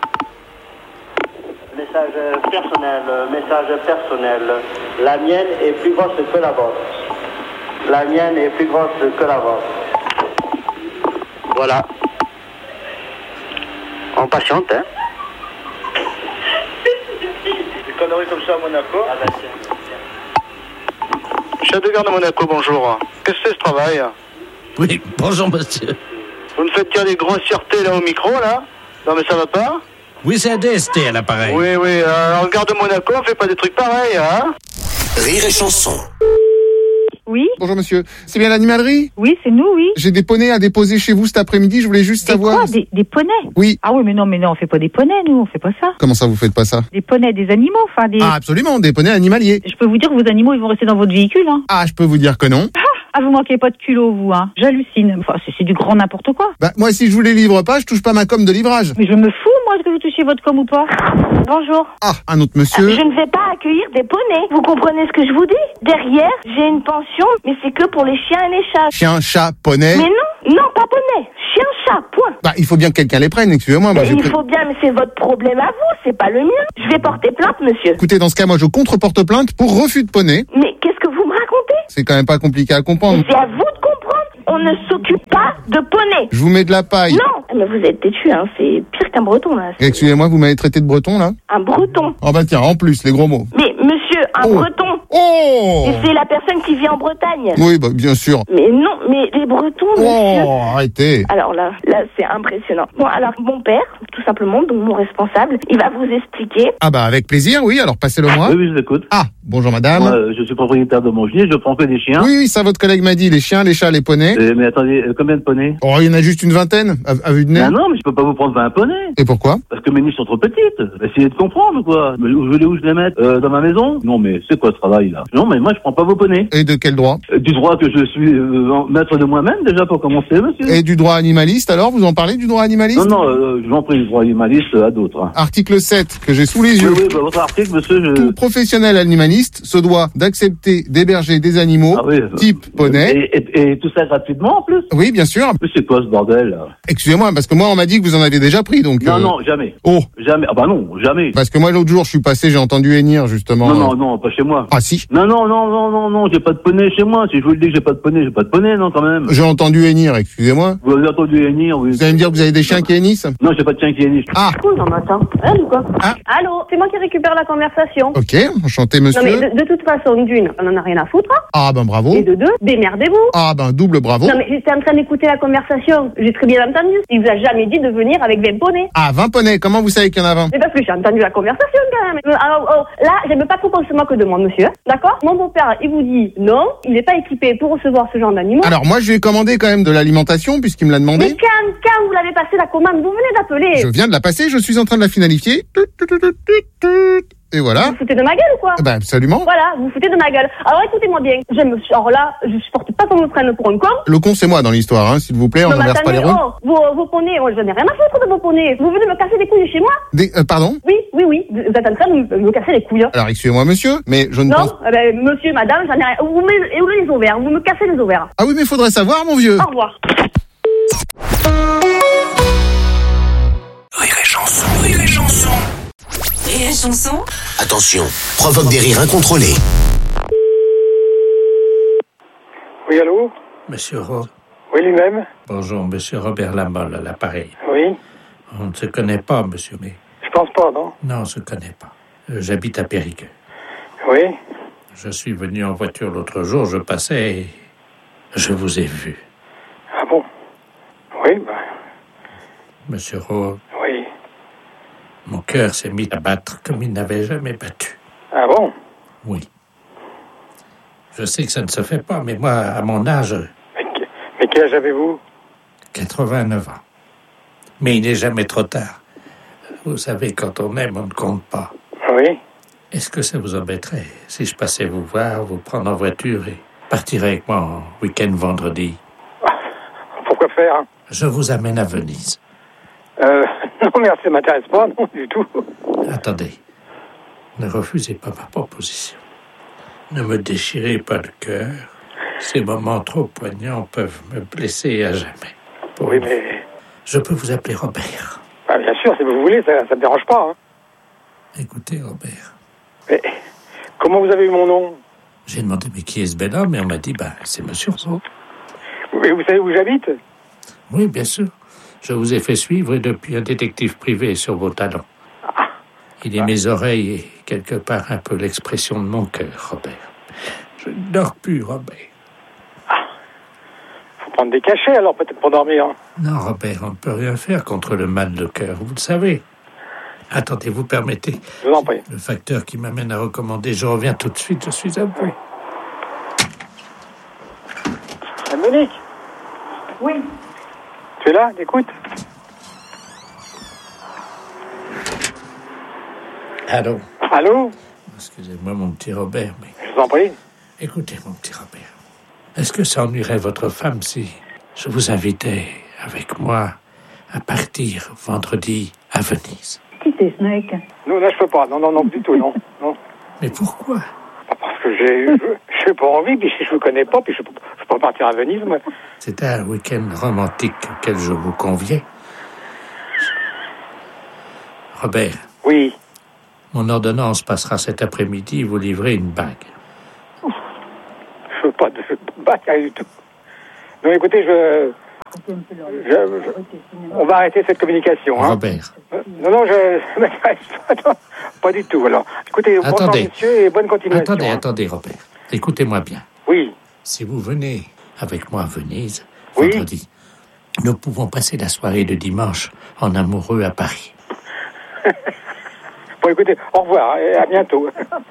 Message personnel, message personnel. La mienne est plus grosse que la vôtre. La mienne est plus grosse que la vôtre. Voilà. On patiente, hein? Des conneries comme ça à Monaco. Ah bah tiens. Chef de gare de Monaco, bonjour. Qu'est-ce que c'est ce travail? Oui, bonjour monsieur. Vous me faites dire des grossièretés là au micro, là? Non mais ça va pas? Oui, c'est D S T à l'appareil. Oui, oui, euh, en gare de Monaco, on fait pas des trucs pareils, hein. Rire et chanson. Oui. Bonjour monsieur, c'est bien l'animalerie? Oui, c'est nous, oui. J'ai des poneys à déposer chez vous cet après-midi, je voulais juste Des savoir... quoi des, des poneys? Oui. Ah oui, mais non, mais non, on fait pas des poneys, nous, on fait pas ça. Comment ça, vous faites pas ça? Des poneys, des animaux, enfin des... Ah, absolument, des poneys animaliers. Je peux vous dire que vos animaux, ils vont rester dans votre véhicule, hein. Ah, je peux vous dire que non. Ah, vous manquez pas de culot, vous, hein. J'hallucine. Enfin, c'est, c'est du grand n'importe quoi. Bah, moi, si je vous les livre pas, je touche pas ma com de livrage. Mais je me fous, moi, est-ce que vous touchez votre com ou pas? Bonjour. Ah, un autre monsieur. Je ne vais pas accueillir des poneys. Vous comprenez ce que je vous dis? Derrière, j'ai une pension, mais c'est que pour les chiens et les chats. Chien, chat, poney. Mais non, non, pas poney. Chien, chat, point. Bah, il faut bien que quelqu'un les prenne, excusez-moi. Moi, Mais je il pré- faut bien, mais c'est votre problème à vous, c'est pas le mien. Je vais porter plainte, monsieur. Écoutez, dans ce cas, moi, je contre-porte plainte pour refus de poney. Mais qu'est-ce que vous me racontez? C'est quand même pas compliqué à comprendre. C'est à vous de comprendre. On ne s'occupe pas de poney. Je vous mets de la paille. Non. Mais vous êtes têtu, hein. C'est pire qu'un breton, là. C'est Excusez-moi, vous m'avez traité de breton, là? un breton. Oh bah tiens, en plus, les gros mots. Mais monsieur, un Oh. breton. Oh! Et c'est la personne qui vit en Bretagne. Oui, bah, bien sûr. Mais non, mais les bretons, monsieur. Oh, arrêtez. Alors là, là, c'est impressionnant. Bon, alors, mon père, tout simplement, donc mon responsable, il va vous expliquer. Ah bah, avec plaisir, oui, alors passez-le moi. Oui, oui, je vous écoute. Ah, bonjour madame. Moi, euh, je suis propriétaire de mon gilet, je prends que des chiens. Oui, oui, ça, votre collègue m'a dit, les chiens, les chats, les poneys. Euh, mais attendez, euh, combien de poneys? Oh, il y en a juste une vingtaine, à, à vue de nez. Ah non, mais je peux pas vous prendre vingt poneys. Et pourquoi? Parce que mes niches sont trop petites. Essayez de comprendre, quoi. Mais où je voulais où je les mettre euh, dans ma maison? Non, mais c'est quoi ce travail, là? Non, mais moi, je prends pas vos poneys. Et de quel droit? Euh, du droit que je suis euh, maître de moi-même, déjà, pour commencer, monsieur. Et du droit animaliste, alors? Vous en parlez du droit animaliste? Non, non, euh, je m'en prie, le droit animaliste à d'autres. Hein. Article sept, que j'ai sous les yeux. Oui, oui, bah, votre article, monsieur, je... Tout professionnel animaliste se doit d'accepter d'héberger des animaux, Ah oui. type poney. Et, et, et tout ça gratuitement, en plus? Oui, bien sûr. Mais c'est quoi, ce bordel, là? Excusez-moi, parce que moi, on m'a dit que vous en aviez déjà pris, donc... Non, euh, non, jamais. Oh. Jamais. Ah bah non, jamais. Parce que moi, l'autre jour, je suis passé, j'ai entendu hennir, justement. Non, non, non, pas chez moi. Ah, si. Non, non, non, non, non, non, j'ai pas de poney chez moi. Si je vous le dis que j'ai pas de poney, j'ai pas de poney, non, quand même. J'ai entendu hennir, excusez-moi. Vous avez entendu hennir, oui. Vous allez me dire que vous avez des chiens qui hennissent? Non, j'ai pas de chien qui hennisse. Ah. Cool, non, matin. Hein, ou quoi? Ah. Allô? C'est moi qui récupère la conversation. Ok, enchanté, monsieur. Non, mais de, de toute façon, d'une, on en a rien à foutre. Hein. Ah, ben bravo. Et de deux, démerdez-vous. Ah, ben double bravo. Non, mais j'étais en train d'écouter la conversation. J'ai très bien entendu. Il vous a jamais dit de venir avec vingt poneys. Ah, vingt poneys, comment vous savez qu'il y en a vingt? Mais parce que j'ai entendu la conversation, quand même. Euh, Alors, oh, là, j'aime pas trop qu'on se moque de moi, monsieur. Hein. D'accord? Mon beau-père, il vous dit non, il n'est pas équipé pour recevoir ce genre d'animaux. Alors, moi, je lui ai commandé quand même de l'alimentation, puisqu'il me l'a demandé. Mais quand, quand vous l'avez passé la commande, vous venez d'appeler. Je viens de la passer, je suis en train de la finalifier. Tut, tut, tut, tut, tut. Et voilà. Vous vous foutez de ma gueule ou quoi? Ben, absolument. Voilà, vous vous foutez de ma gueule. Alors écoutez-moi bien. J'aime, alors là, je supporte pas qu'on me prenne pour un con. Le con, c'est moi dans l'histoire, hein, s'il vous plaît, on Non, mais n'inverse pas attendez, les rôles. oh, vos, vos poneys, oh, j'en ai rien à foutre de vos poneys. Vous venez me casser les couilles chez moi? Des, euh, pardon? Oui, oui, oui. Vous êtes en train de me, me casser les couilles. Hein. Alors, excusez-moi, monsieur, mais je ne Non, pense... eh ben, monsieur, madame, j'en ai rien. Vous me, et où les ovaires? Vous me cassez les ovaires. Ah oui, mais faudrait savoir, mon vieux. Au revoir. Rire et chanson, rire et chanson. Rire et chanson. Attention, provoque des rires incontrôlés. Oui, allô? Monsieur Ro. Oui, lui-même. Bonjour, monsieur Robert Lamolle à l'appareil. Oui. On ne se connaît pas, monsieur, mais... Je pense pas, non? Non, on ne se connaît pas. Euh, J'habite à Périgueux. Oui. Je suis venu en voiture l'autre jour, je passais et je vous ai vu. Ah bon? Oui, ben... Monsieur Ro, Oui. mon cœur s'est mis à battre comme il n'avait jamais battu. Ah bon? Oui. Je sais que ça ne se fait pas, mais moi, à mon âge... Mais, que- mais quel âge avez-vous? quatre-vingt-neuf ans. Mais il n'est jamais trop tard. Vous savez, quand on aime, on ne compte pas. Oui. Est-ce que ça vous embêterait si je passais vous voir, vous prendre en voiture et partir avec moi en week-end vendredi? Pourquoi faire? Je vous amène à Venise. Euh, non, merci, ça m'intéresse pas, non, du tout. Attendez. Ne refusez pas ma proposition. Ne me déchirez pas le cœur. Ces moments trop poignants peuvent me blesser à jamais. Pour Oui, vous. mais... Je peux vous appeler Robert. Ah, bien sûr, si vous voulez, ça ne me dérange pas. Hein. Écoutez, Robert. Mais comment vous avez eu mon nom? J'ai demandé, mais qui est ce bel homme? Et on m'a dit, ben, c'est monsieur Rousseau. Oui, vous savez où j'habite? Oui, bien sûr. Je vous ai fait suivre depuis un détective privé sur vos talons. Ah. Il est mes oreilles et quelque part un peu l'expression de mon cœur, Robert. Je ne dors plus, Robert. Faut prendre des cachets, alors, peut-être pour dormir. Non, Robert, on ne peut rien faire contre le mal de cœur, vous le savez. Attendez, vous permettez. Je vous en prie. Le facteur qui m'amène à recommander, je reviens tout de suite, je suis à vous. Ah, Monique. Oui. Tu es là? Écoute. Allô? Allô? Excusez-moi, mon petit Robert, mais... Je vous en prie. Écoutez, mon petit Robert, est-ce que ça ennuierait votre femme si je vous invitais avec moi à partir vendredi à Venise? Qui c'est ce mec? Non, là, je peux pas. Non, non, non, du tout, non. non. Mais pourquoi? Parce que j'ai je n'ai pas envie, puis je ne vous connais pas, puis je ne peux pas partir à Venise, moi. C'était un week-end romantique auquel je vous conviais. Robert. Oui. Mon ordonnance passera cet après-midi, vous livrez une bague. Je veux pas de bague du tout. Non, écoutez, je... je, je on va arrêter cette communication. Hein. Robert. Non, non, je... Attends, pas du tout, alors. Écoutez, bonsoir, monsieur, et bonne continuation. Attendez, hein. attendez, Robert. Écoutez-moi bien. Oui. Si vous venez avec moi à Venise, oui. vendredi, nous pouvons passer la soirée de dimanche en amoureux à Paris. Bon, écoutez, au revoir et à bientôt.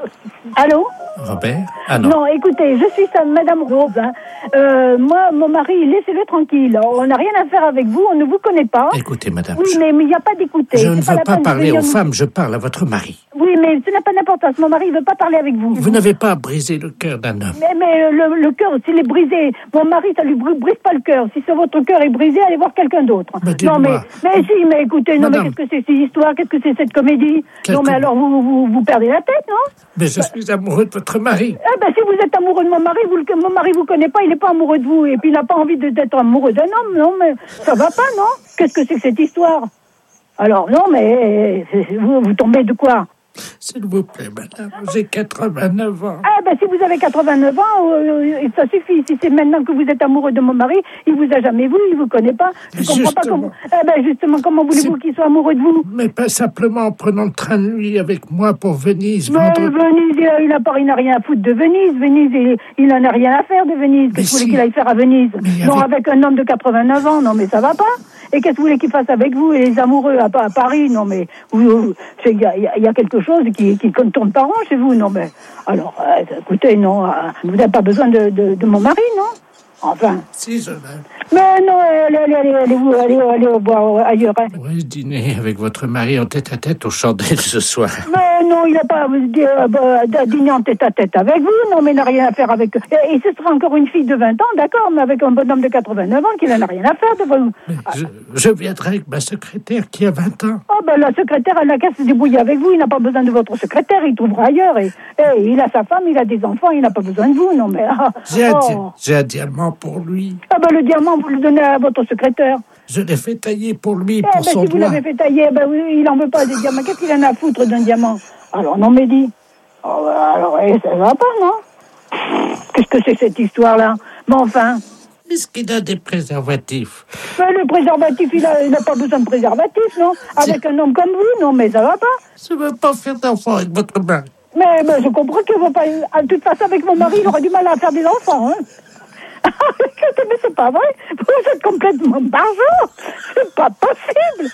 Allô? Robert? Ah non. Non, écoutez, je suis sa Madame Rose. Hein. Euh, moi, mon mari, laissez-le tranquille. On n'a rien à faire avec vous, on ne vous connaît pas. Écoutez, madame. Oui, mais il n'y a pas d'écouter. Je ne pas veux pas parler aux nous... femmes, je parle à votre mari. Oui, mais ce n'a pas d'importance. Mon mari ne veut pas parler avec vous. Vous n'avez pas brisé le cœur d'un homme. Mais, mais le, le cœur, s'il est brisé, mon mari, ça lui brise pas le cœur. Si votre cœur est brisé, allez voir quelqu'un d'autre. Mais non, mais, mais si, mais écoutez, non, madame. mais qu'est-ce que c'est cette histoire? Qu'est-ce que c'est cette comédie? Quelle non, mais com... alors, vous, vous, vous perdez la tête, non? Mais je suis amoureux de votre mari. Eh ben, si vous êtes amoureux de mon mari, vous, mon mari vous connaît pas, il n'est pas amoureux de vous. Et puis, il n'a pas envie de, d'être amoureux d'un homme, non, mais ça va pas, non? Qu'est-ce que c'est que cette histoire? Alors, non, mais vous, vous tombez de quoi? S'il vous plaît, madame, j'ai quatre-vingt-neuf ans. Ah ben si vous avez quatre-vingt-neuf ans, euh, ça suffit. Si c'est maintenant que vous êtes amoureux de mon mari, il vous a jamais vu, il vous connaît pas. Je comprends justement. pas comment. Eh ben justement, comment voulez-vous qu'il soit amoureux de vous? Mais pas simplement en prenant le train de nuit avec moi pour Venise. Mais vendredi. Venise, il n'a pas, il n'a rien à foutre de Venise. Venise, il, il n'en a rien à faire de Venise. Qu'est-ce que vous voulez qu'il aille faire à Venise? Non, avec... avec un homme de quatre-vingt-neuf ans, non mais ça va pas. Et qu'est-ce que vous voulez qu'il fasse avec vous et les amoureux à, à Paris? Non mais il y, y, y a quelque chose qui, qui ne tourne pas rond chez vous. Non mais alors, euh, écoutez, non, euh, vous n'avez pas besoin de, de, de mon mari, non? Enfin. Si, je l'aime. Mais non, allez, allez, allez, allez, allez, allez, allez boire ailleurs. Hein. Oui, dîner avec votre mari en tête-à-tête aux chandelles ce soir. Mais non, il n'a pas euh, bah, dîner en tête-à-tête avec vous. Non, mais il n'a rien à faire avec... Et, et ce sera encore une fille de vingt ans, d'accord, mais avec un bonhomme de quatre-vingt-neuf ans qui n'en a rien à faire de vous. Mais je, je viendrai avec ma secrétaire qui a vingt ans. Oh, ben la secrétaire, elle n'a qu'à se débrouiller avec vous. Il n'a pas besoin de votre secrétaire, il trouvera ailleurs. Et, et il a sa femme, il a des enfants, il n'a pas besoin de vous, non, mais... Ah, j'ai, un oh. di- j'ai un diamant pour lui. Ah ben le diamant, vous le donnez à votre secrétaire. Je l'ai fait tailler pour lui, eh pour ben, son si doigt. vous l'avez fait tailler, ben oui, il en veut pas des diamants. Qu'est-ce qu'il en a à foutre d'un diamant? Alors non, mais dis. Oh, alors, eh, ça va pas, non? Qu'est-ce que c'est que cette histoire-là? Mais enfin... Est-ce qu'il a des préservatifs? Mais le préservatif, il a, il a pas besoin de préservatif, non? Avec un homme comme vous, non, mais ça va pas? Je veux pas faire d'enfant avec votre mari. Mais ben, je comprends qu'il va pas... De toute façon, avec mon mari, il aura du mal à faire des enfants, hein? Mais c'est pas vrai, vous êtes complètement barjot, c'est pas possible.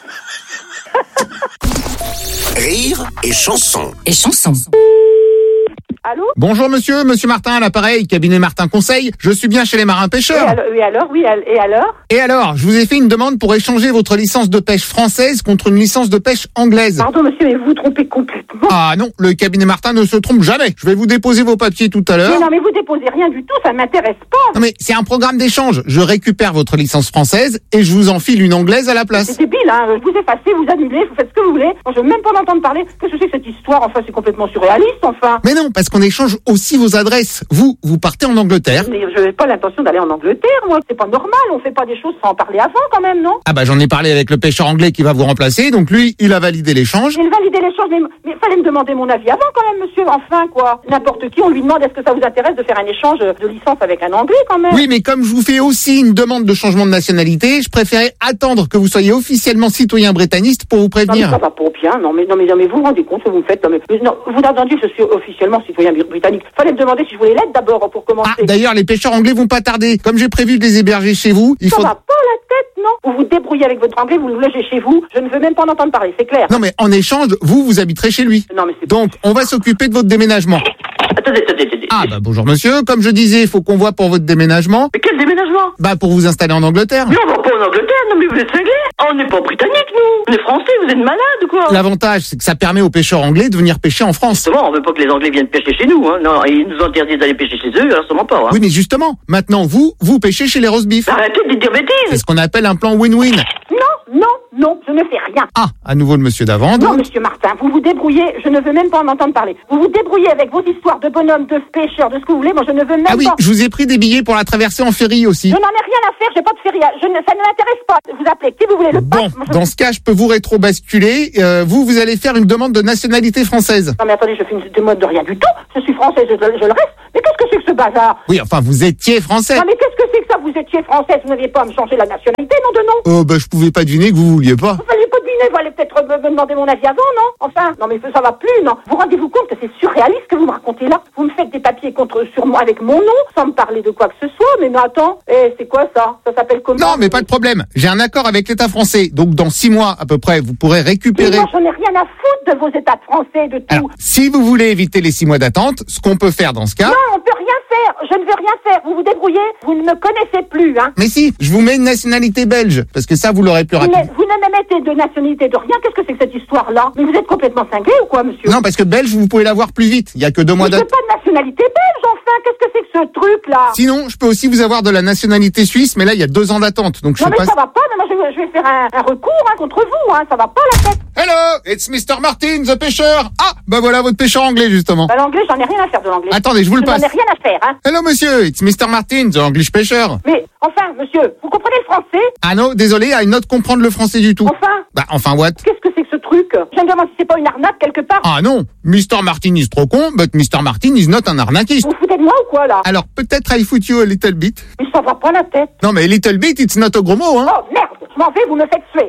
Rire et chanson. Et chanson. Allô? Bonjour monsieur, monsieur Martin à l'appareil, cabinet Martin Conseil. Je suis bien chez les marins pêcheurs. Et alors, oui, alors, oui, et alors? Et alors, je vous ai fait une demande pour échanger votre licence de pêche française contre une licence de pêche anglaise. Pardon monsieur, mais vous vous trompez complètement. Ah non, le cabinet Martin ne se trompe jamais. Je vais vous déposer vos papiers tout à l'heure. Mais non, mais vous déposez rien du tout, ça ne m'intéresse pas. Non mais c'est un programme d'échange. Je récupère votre licence française et je vous enfile une anglaise à la place. C'est débile, hein. Vous effacez, vous annulez, vous faites ce que vous voulez. Moi, je veux même pas l'entendre parler. Qu'est-ce que c'est que cette histoire? Enfin, c'est complètement surréaliste, enfin. Mais non, parce qu'on échange aussi vos adresses. Vous, vous partez en Angleterre. Mais je n'ai pas l'intention d'aller en Angleterre, moi. C'est pas normal, on fait pas des choses sans en parler avant, quand même, non? Ah bah j'en ai parlé avec le pêcheur anglais qui va vous remplacer, donc lui, il a validé l'échange. Il validait l'échange, mais, mais fallait me demander mon avis avant, quand même, monsieur. Enfin, quoi. N'importe qui, on lui demande est-ce que ça vous intéresse de faire un échange de licence avec un Anglais, quand même. Oui, mais comme je vous fais aussi une demande de changement de nationalité, je préférais attendre que vous soyez officiellement citoyen britannique pour vous prévenir. Non, mais ça va pas bien, non, mais, non, mais, non, mais vous vous rendez compte ce que vous me faites, non, mais, non, vous attendiez que je suis officiellement citoyen britannique. Fallait me demander si je voulais l'être d'abord, pour commencer. Ah, d'ailleurs, les pêcheurs anglais vont pas tarder. Comme j'ai prévu de les héberger chez vous, il ça faut... va pas la tête, non? Vous vous débrouillez avec votre anglais, vous le logez chez vous. Je ne veux même pas en entendre parler, c'est clair. Non mais en échange, vous, vous habiterez chez lui. Non, mais c'est... Donc, on va s'occuper de votre déménagement. Attendez, attendez, attendez. Ah bah bonjour monsieur, comme je disais, il faut qu'on voit pour votre déménagement. Mais quel déménagement? Bah pour vous installer en Angleterre. Mais on va pas en Angleterre, non mais vous êtes cinglés. On n'est pas britanniques, nous. On est français, vous êtes malades ou quoi? L'avantage, c'est que ça permet aux pêcheurs anglais de venir pêcher en France. Justement, on veut pas que les Anglais viennent pêcher chez nous, hein. Non, ils nous interdisent d'aller pêcher chez eux, alors sûrement pas, hein. Oui mais justement, maintenant vous, vous pêchez chez les roast beef. Arrêtez de dire bêtises. C'est ce qu'on appelle un plan win-win. Non, non, non, je ne fais rien. Ah, à nouveau le monsieur d'avant. Non, monsieur Martin, vous vous débrouillez, je ne veux même pas en entendre parler. Vous vous débrouillez avec vos histoires de bonhommes, de pêcheurs, de ce que vous voulez, moi je ne veux même Ah oui, pas. je vous ai pris des billets pour la traversée en ferry aussi. Je n'en ai rien à faire, j'ai pas de ferry, je ne, ça ne m'intéresse pas. Vous appelez qui vous voulez, le Bon, pape, moi, je... dans ce cas, je peux vous rétro-basculer. Euh, vous, vous allez faire une demande de nationalité française. Non mais attendez, je fais une demande de rien du tout. Je suis française, je, je le reste. Mais qu'est-ce que c'est que ce bazar? Oui, enfin, vous étiez français. Non mais qu'est-ce que c'est que ça? Vous étiez française, vous n'aviez pas à me changer la nationalité, non de non? Oh, bah, je pouvais pas deviner que vous vouliez pas. Vous vouliez pas deviner, vous allez peut-être me, me demander mon avis avant, non? Enfin, non mais ça va plus, non? Vous rendez-vous compte que c'est surréaliste ce que vous me racontez là? Vous me faites des papiers contre sur moi avec mon nom, sans me parler de quoi que ce soit, mais non, attends, eh, c'est quoi ça? Ça s'appelle comment? Non, mais pas de problème. J'ai un accord avec l'État français. Donc, dans six mois, à peu près, vous pourrez récupérer... Mais moi, j'en ai rien à foutre de vos États français, de tout. Alors, si vous voulez éviter les six mois d'attente, ce qu'on peut faire dans ce cas... Non, on peut rien faire. Je ne veux rien faire. Vous vous débrouillez. Vous ne me connaissez plus, hein. Mais si, je vous mets une nationalité belge, parce que ça, vous l'aurez plus Vous rapide. ne, vous ne me mettez de nationalité de rien. Qu'est-ce que c'est que cette histoire-là? Mais vous êtes complètement cinglé ou quoi, monsieur? Non, parce que belge, vous pouvez l'avoir plus vite. Il y a que deux mois Mais j'ai d'attente. pas de nationalité belge, enfin. Qu'est-ce que c'est que ce truc-là? Sinon, je peux aussi vous avoir de la nationalité suisse, mais là, il y a deux ans d'attente. Donc, je Non sais mais pas... ça va pas. Non, moi, je, vais- je vais faire un, un recours hein, contre vous, hein. Ça va pas la tête. Hello, it's mister Martin, the pêcheur. Ah, bah voilà votre pêcheur anglais, justement. Bah, l'anglais, j'en ai rien à faire de l'anglais. Attendez, je vous le passe. J'en ai rien à faire, hein. Hello, monsieur, it's mister Martin, the English pêcheur. Mais enfin, monsieur, vous comprenez le français? Ah non, désolé, I not comprendre le français du tout. Enfin? Bah, enfin, what? Qu'est-ce que c'est que ce truc? Je me demande si c'est pas une arnaque quelque part. Ah non, mister Martin is trop con, but mister Martin is not un arnaquiste. Vous vous foutez de moi ou quoi, là? Alors, peut-être I foot you a little bit. Mais ça va pas la tête. Non, mais little bit, it's not a gros mot, hein. Oh merde, je m'en vais, vous me faites suer.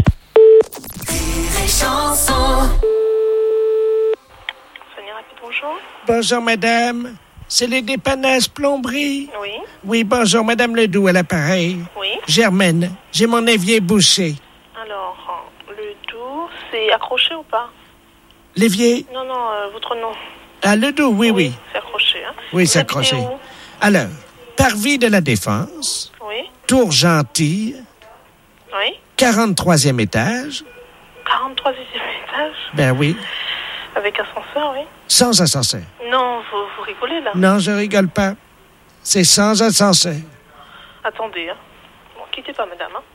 Bonjour. Bonjour, madame. C'est les dépannages plomberie. Oui. Oui, bonjour, madame Ledoux à l'appareil. Oui. Germaine, j'ai mon évier bouché. Alors, le doux, c'est accroché ou pas? L'évier? Non, non, euh, votre nom. Ah, Ledoux, oui, oui. C'est accroché, hein? Oui, Vous c'est habitez accroché. où? Alors, Parvis de la Défense, Oui. Tour Gentil, Oui. quarante-troisième étage. quarante-troisième étage? Ben oui, Avec ascenseur, oui. sans ascenseur. Non, vous, vous rigolez, là. Non, je rigole pas. C'est sans ascenseur. Attendez, hein. Bon, quittez pas, madame, hein.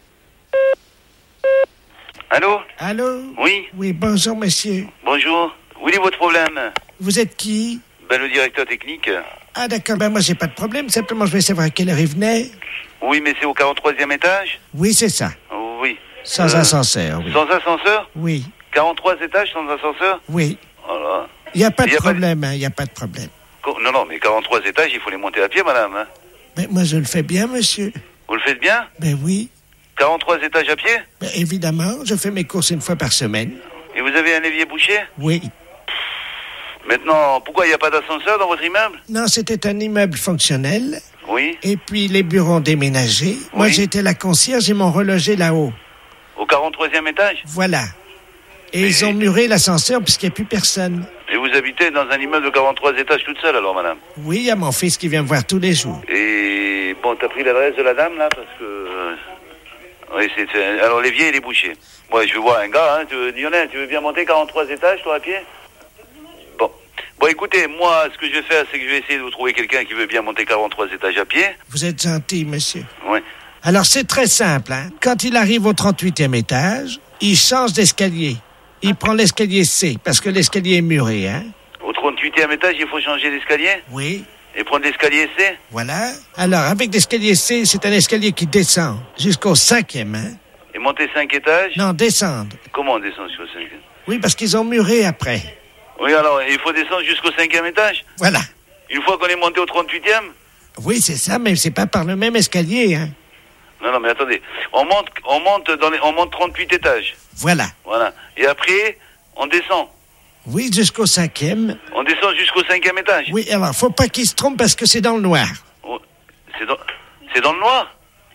Allô? Allô? Oui, Oui, bonjour, monsieur. bonjour. Où est votre problème? Vous êtes qui? Ben, le directeur technique. Ah, d'accord, ben moi, j'ai pas de problème. Simplement, je vais savoir à quelle heure il venait. Oui, mais c'est au quarante-troisième étage? Oui, c'est ça. Oui. Sans Euh, ascenseur, oui. Sans ascenseur? Oui, quarante-trois étages sans ascenseur? oui. Voilà. Il n'y a pas de Y a pas de- problème, hein, il n'y a pas de problème. Co- Non, non, mais quarante-trois étages, il faut les monter à pied, madame. Hein. Mais moi, je le fais bien, monsieur. Vous le faites bien? Ben oui. quarante-trois étages à pied? Ben, évidemment, je fais mes courses une fois par semaine. Et vous avez un évier bouché? Oui. Maintenant, pourquoi il n'y a pas d'ascenseur dans votre immeuble? Non, c'était un immeuble fonctionnel. Oui. Et puis, les bureaux ont déménagé. Moi, Oui. j'étais la concierge et m'ont relogé là-haut. Au quarante-troisième étage? Voilà. Et ils ont muré l'ascenseur puisqu'il n'y a plus personne. Et vous habitez dans un immeuble de quarante-trois étages toute seule, alors, madame? Oui, il y a mon fils qui vient me voir tous les jours. Et bon, t'as pris l'adresse de la dame, là, parce que... euh, Oui, c'est... c'est- Alors, l'évier, il est bouché. Moi, je veux voir un gars, hein. Tu veux... Lionel, tu veux bien monter quarante-trois étages, toi, à pied? Bon. Bon, écoutez, moi, ce que je vais faire, c'est que je vais essayer de vous trouver quelqu'un qui veut bien monter quarante-trois étages à pied. Vous êtes gentil, monsieur. Oui. Alors, c'est très simple, hein. Quand il arrive au trente-huitième étage, il change d'escalier. Il prend l'escalier C, parce que l'escalier est muré, hein. Au trente-huitième étage, il faut changer d'escalier? Oui. Et prendre l'escalier C? Voilà. Alors, avec l'escalier C, c'est un escalier qui descend jusqu'au cinquième, hein. Et monter cinq étages? Non, descendre. Comment on descend jusqu'au cinquième? Oui, parce qu'ils ont muré après. Oui, alors, il faut descendre jusqu'au cinquième étage? Voilà. Une fois qu'on est monté au trente-huitième? Oui, c'est ça, mais c'est pas par le même escalier, hein. Non, non, mais attendez. On monte, on monte dans les, on monte trente-huit étages. Voilà. Voilà. Et après, on descend. Oui, jusqu'au cinquième. On descend jusqu'au cinquième étage. Oui, alors, faut pas qu'il se trompe parce que c'est dans le noir. Oh, c'est dans, c'est dans le noir?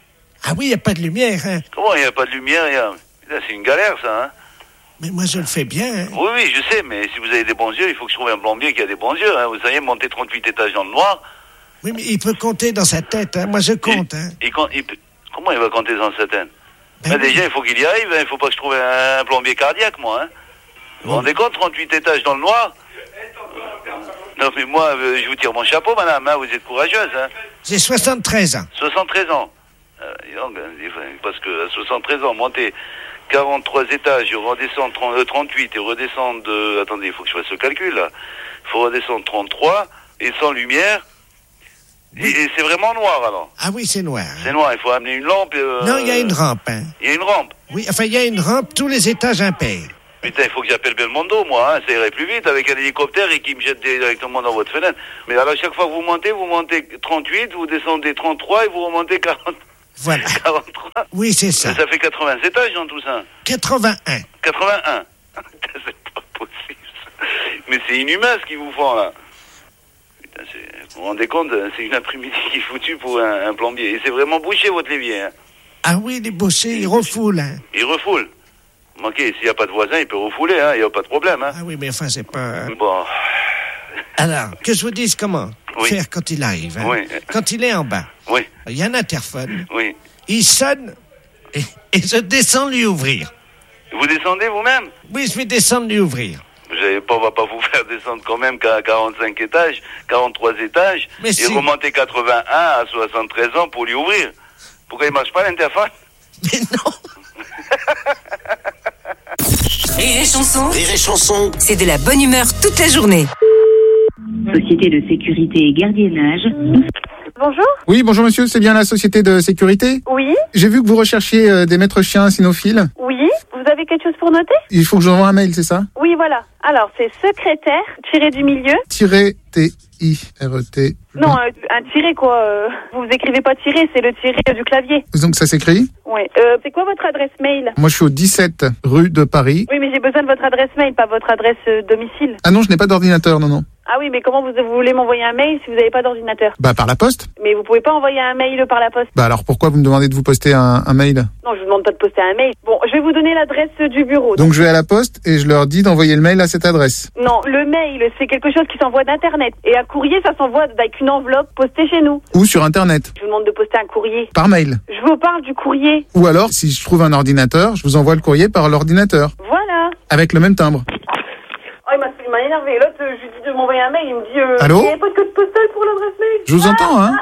Ah oui, il n'y a pas de lumière, hein. Comment il n'y a pas de lumière, y a... Là, c'est une galère, ça, hein. Mais moi, je le fais bien, hein. Oui, oui, je sais, mais si vous avez des bons yeux, il faut que je trouve un plombier qui a des bons yeux, hein. Vous savez, monter trente-huit étages dans le noir. Oui, mais il peut compter dans sa tête, hein. Moi, je compte, hein. Il, il, il, comment il va compter dans sa tête? Ben ben, déjà, il faut qu'il y arrive, hein. Il faut pas que je trouve un, un plombier cardiaque, moi, hein. Vous vous rendez compte, trente-huit étages dans le noir? Non, mais moi, euh, je vous tire mon chapeau, madame, hein. Vous êtes courageuse, hein. J'ai soixante-treize ans. soixante-treize ans. Euh, donc, parce que à soixante-treize ans, monter quarante-trois étages, redescendre trente-huit et redescendre... De... Attendez, il faut que je fasse ce calcul, là. Il faut redescendre trente-trois et sans lumière. Et, et c'est vraiment noir, alors. Ah oui, c'est noir. C'est noir, il faut amener une lampe. Euh... Non, il y a une rampe, hein. Il y a une rampe. Oui, enfin, il y a une rampe, tous les étages impairs. Putain, il faut que j'appelle Belmondo, moi, hein. Ça irait plus vite avec un hélicoptère et qui me jette directement dans votre fenêtre. Mais alors, chaque fois que vous montez, vous montez trente-huit, vous descendez trente-trois et vous remontez quarante. Voilà. quarante-trois. Oui, c'est ça. Ça fait quatre-vingts étages dans tout ça. quatre-vingt-un. quatre-vingt-un. C'est pas possible. Mais c'est inhumain ce qu'ils vous font, là. Putain, c'est... vous vous rendez compte, c'est une après-midi qui est foutue pour un, un plombier. Et c'est vraiment bouché, votre l'évier, hein. Ah oui, les bouchers, ils refoulent, hein. Ils refoulent. Manqué, s'il n'y a pas de voisin, il peut refouler, hein. Il n'y a pas de problème, hein. Ah oui, mais enfin, c'est pas... Bon. Alors, que je vous dise comment oui. faire quand il arrive, hein. Oui. Quand il est en bas. Oui. Il y a un interphone. Oui. Il sonne et, et je descends lui ouvrir. Vous descendez vous-même? Oui, je vais descendre lui ouvrir. Vous pas, on va pas vous faire descendre quand même qu'à quarante-cinq étages, quarante-trois étages, mais et si. remonter quatre-vingt-un à soixante-treize ans pour lui ouvrir. Pourquoi il marche pas l'interphone? Mais non. Rire et chanson. Rire et chanson. C'est de la bonne humeur toute la journée. Société de sécurité et gardiennage. Bonjour. Oui, bonjour monsieur, c'est bien la société de sécurité? Oui. J'ai vu que vous recherchiez euh, des maîtres chiens cynophiles. Oui. Vous avez quelque chose pour noter? Il faut que je vous envoie un mail, c'est ça? Oui, voilà. Alors, c'est secrétaire, tiré du milieu. Tiré T I R E T. Non, euh, un tiré, quoi. Euh, vous écrivez pas tiré, c'est le tiré du clavier. Donc ça s'écrit? Oui. Euh, c'est quoi votre adresse mail? Moi, je suis au dix-sept rue de Paris. Oui, mais j'ai besoin de votre adresse mail, pas votre adresse euh, domicile. Ah non, je n'ai pas d'ordinateur, non, non. Ah oui, mais comment vous, vous voulez m'envoyer un mail si vous n'avez pas d'ordinateur? Bah, par la poste. Mais vous pouvez pas envoyer un mail par la poste. Bah alors, pourquoi vous me demandez de vous poster un, un mail? Non, je vous demande pas de poster un mail. Bon, je vais vous donner l'adresse du bureau. Donc, je vais à la poste et je leur dis d'envoyer le mail à cette adresse. Non, le mail, c'est quelque chose qui s'envoie d'Internet. Et un courrier, ça s'envoie avec une enveloppe postée chez nous. Ou sur Internet. Je vous demande de poster un courrier. Par mail. Je vous parle du courrier. Ou alors, si je trouve un ordinateur, je vous envoie le courrier par l'ordinateur. Voilà. Avec le même timbre. Oh, il m'a, il m'a énervé. L'autre, euh, je lui dis de m'envoyer un mail, il me dit... Euh, Allô? il n'y a pas de code postal pour l'adresse mail. Je vous entends, hein.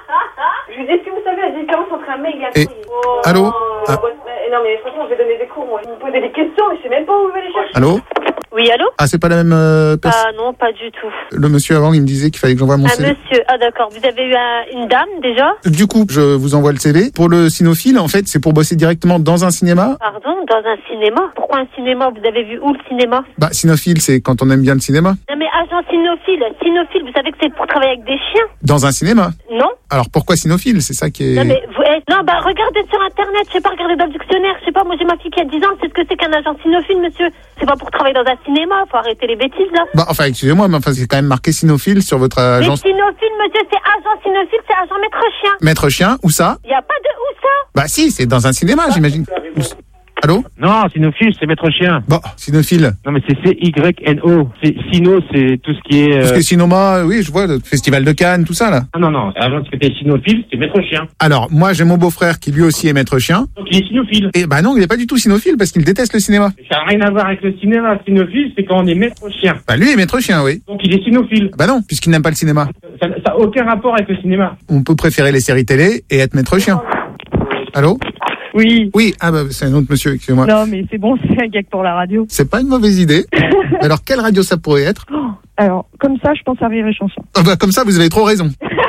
Je lui dis, est-ce que vous savez la différence entre un mail et un et... courrier? Oh, Allô? oh, ah. ouais, non, mais franchement, je vais donner des cours, moi. Je me posais des questions, mais je sais même pas où je vais les chercher. Allô? Oui, allô? Ah, c'est pas la même euh, personne? Ah non, pas du tout. Le monsieur avant, il me disait qu'il fallait que j'envoie mon un C V. monsieur, ah d'accord. Vous avez eu un, une dame déjà? Du coup, je vous envoie le C V. Pour le cynophile, en fait, c'est pour bosser directement dans un cinéma. Pardon, dans un cinéma? Pourquoi un cinéma? Vous avez vu où le cinéma? Bah, cynophile, c'est quand on aime bien le cinéma. Non mais agent cynophile, cynophile, vous savez que c'est pour travailler avec des chiens? Dans un cinéma? Non. Alors pourquoi cynophile? C'est ça qui est... Non mais vous, eh, non bah regardez sur internet, je sais pas, regardez dans le dictionnaire, je sais pas, moi j'ai ma fille qui a dix ans, c'est ce que c'est qu'un agent cynophile, monsieur. C'est pas pour travailler dans un cinéma, faut arrêter les bêtises là. Bah enfin excusez-moi, mais enfin c'est quand même marqué cynophile sur votre agence. Mais cynophile, monsieur, c'est agent cynophile, c'est agent maître chien. Maître chien, où ça? Y a pas de où ça? Bah si, c'est dans un cinéma, j'imagine. Allô? Non, cynophile, c'est maître chien. Bon, cynophile. Non, mais c'est C Y N O. C'est Cyno, c'est tout ce qui est... Euh... Tout ce qui est cinéma, oui, je vois, le festival de Cannes, tout ça, là. Non, non, non. Avant, c'était cynophile, c'est maître chien. Alors, moi, j'ai mon beau-frère qui lui aussi est maître chien. Donc, il est cynophile. Et bah non, il est pas du tout cynophile parce qu'il déteste le cinéma. Ça n'a rien à voir avec le cinéma. Cynophile, c'est quand on est maître chien. Bah lui est maître chien, oui. Donc, il est cynophile. Bah non, puisqu'il n'aime pas le cinéma. Ça n'a aucun rapport avec le cinéma. On peut préférer les séries télé et être maître chien. Allô? Oui. Oui, ah bah c'est un autre monsieur, excusez-moi. Non, mais c'est bon, c'est un gag pour la radio. C'est pas une mauvaise idée. Alors, quelle radio ça pourrait être? Oh, alors, comme ça, je pense à Rire et Chanson. Ah bah comme ça, vous avez trop raison.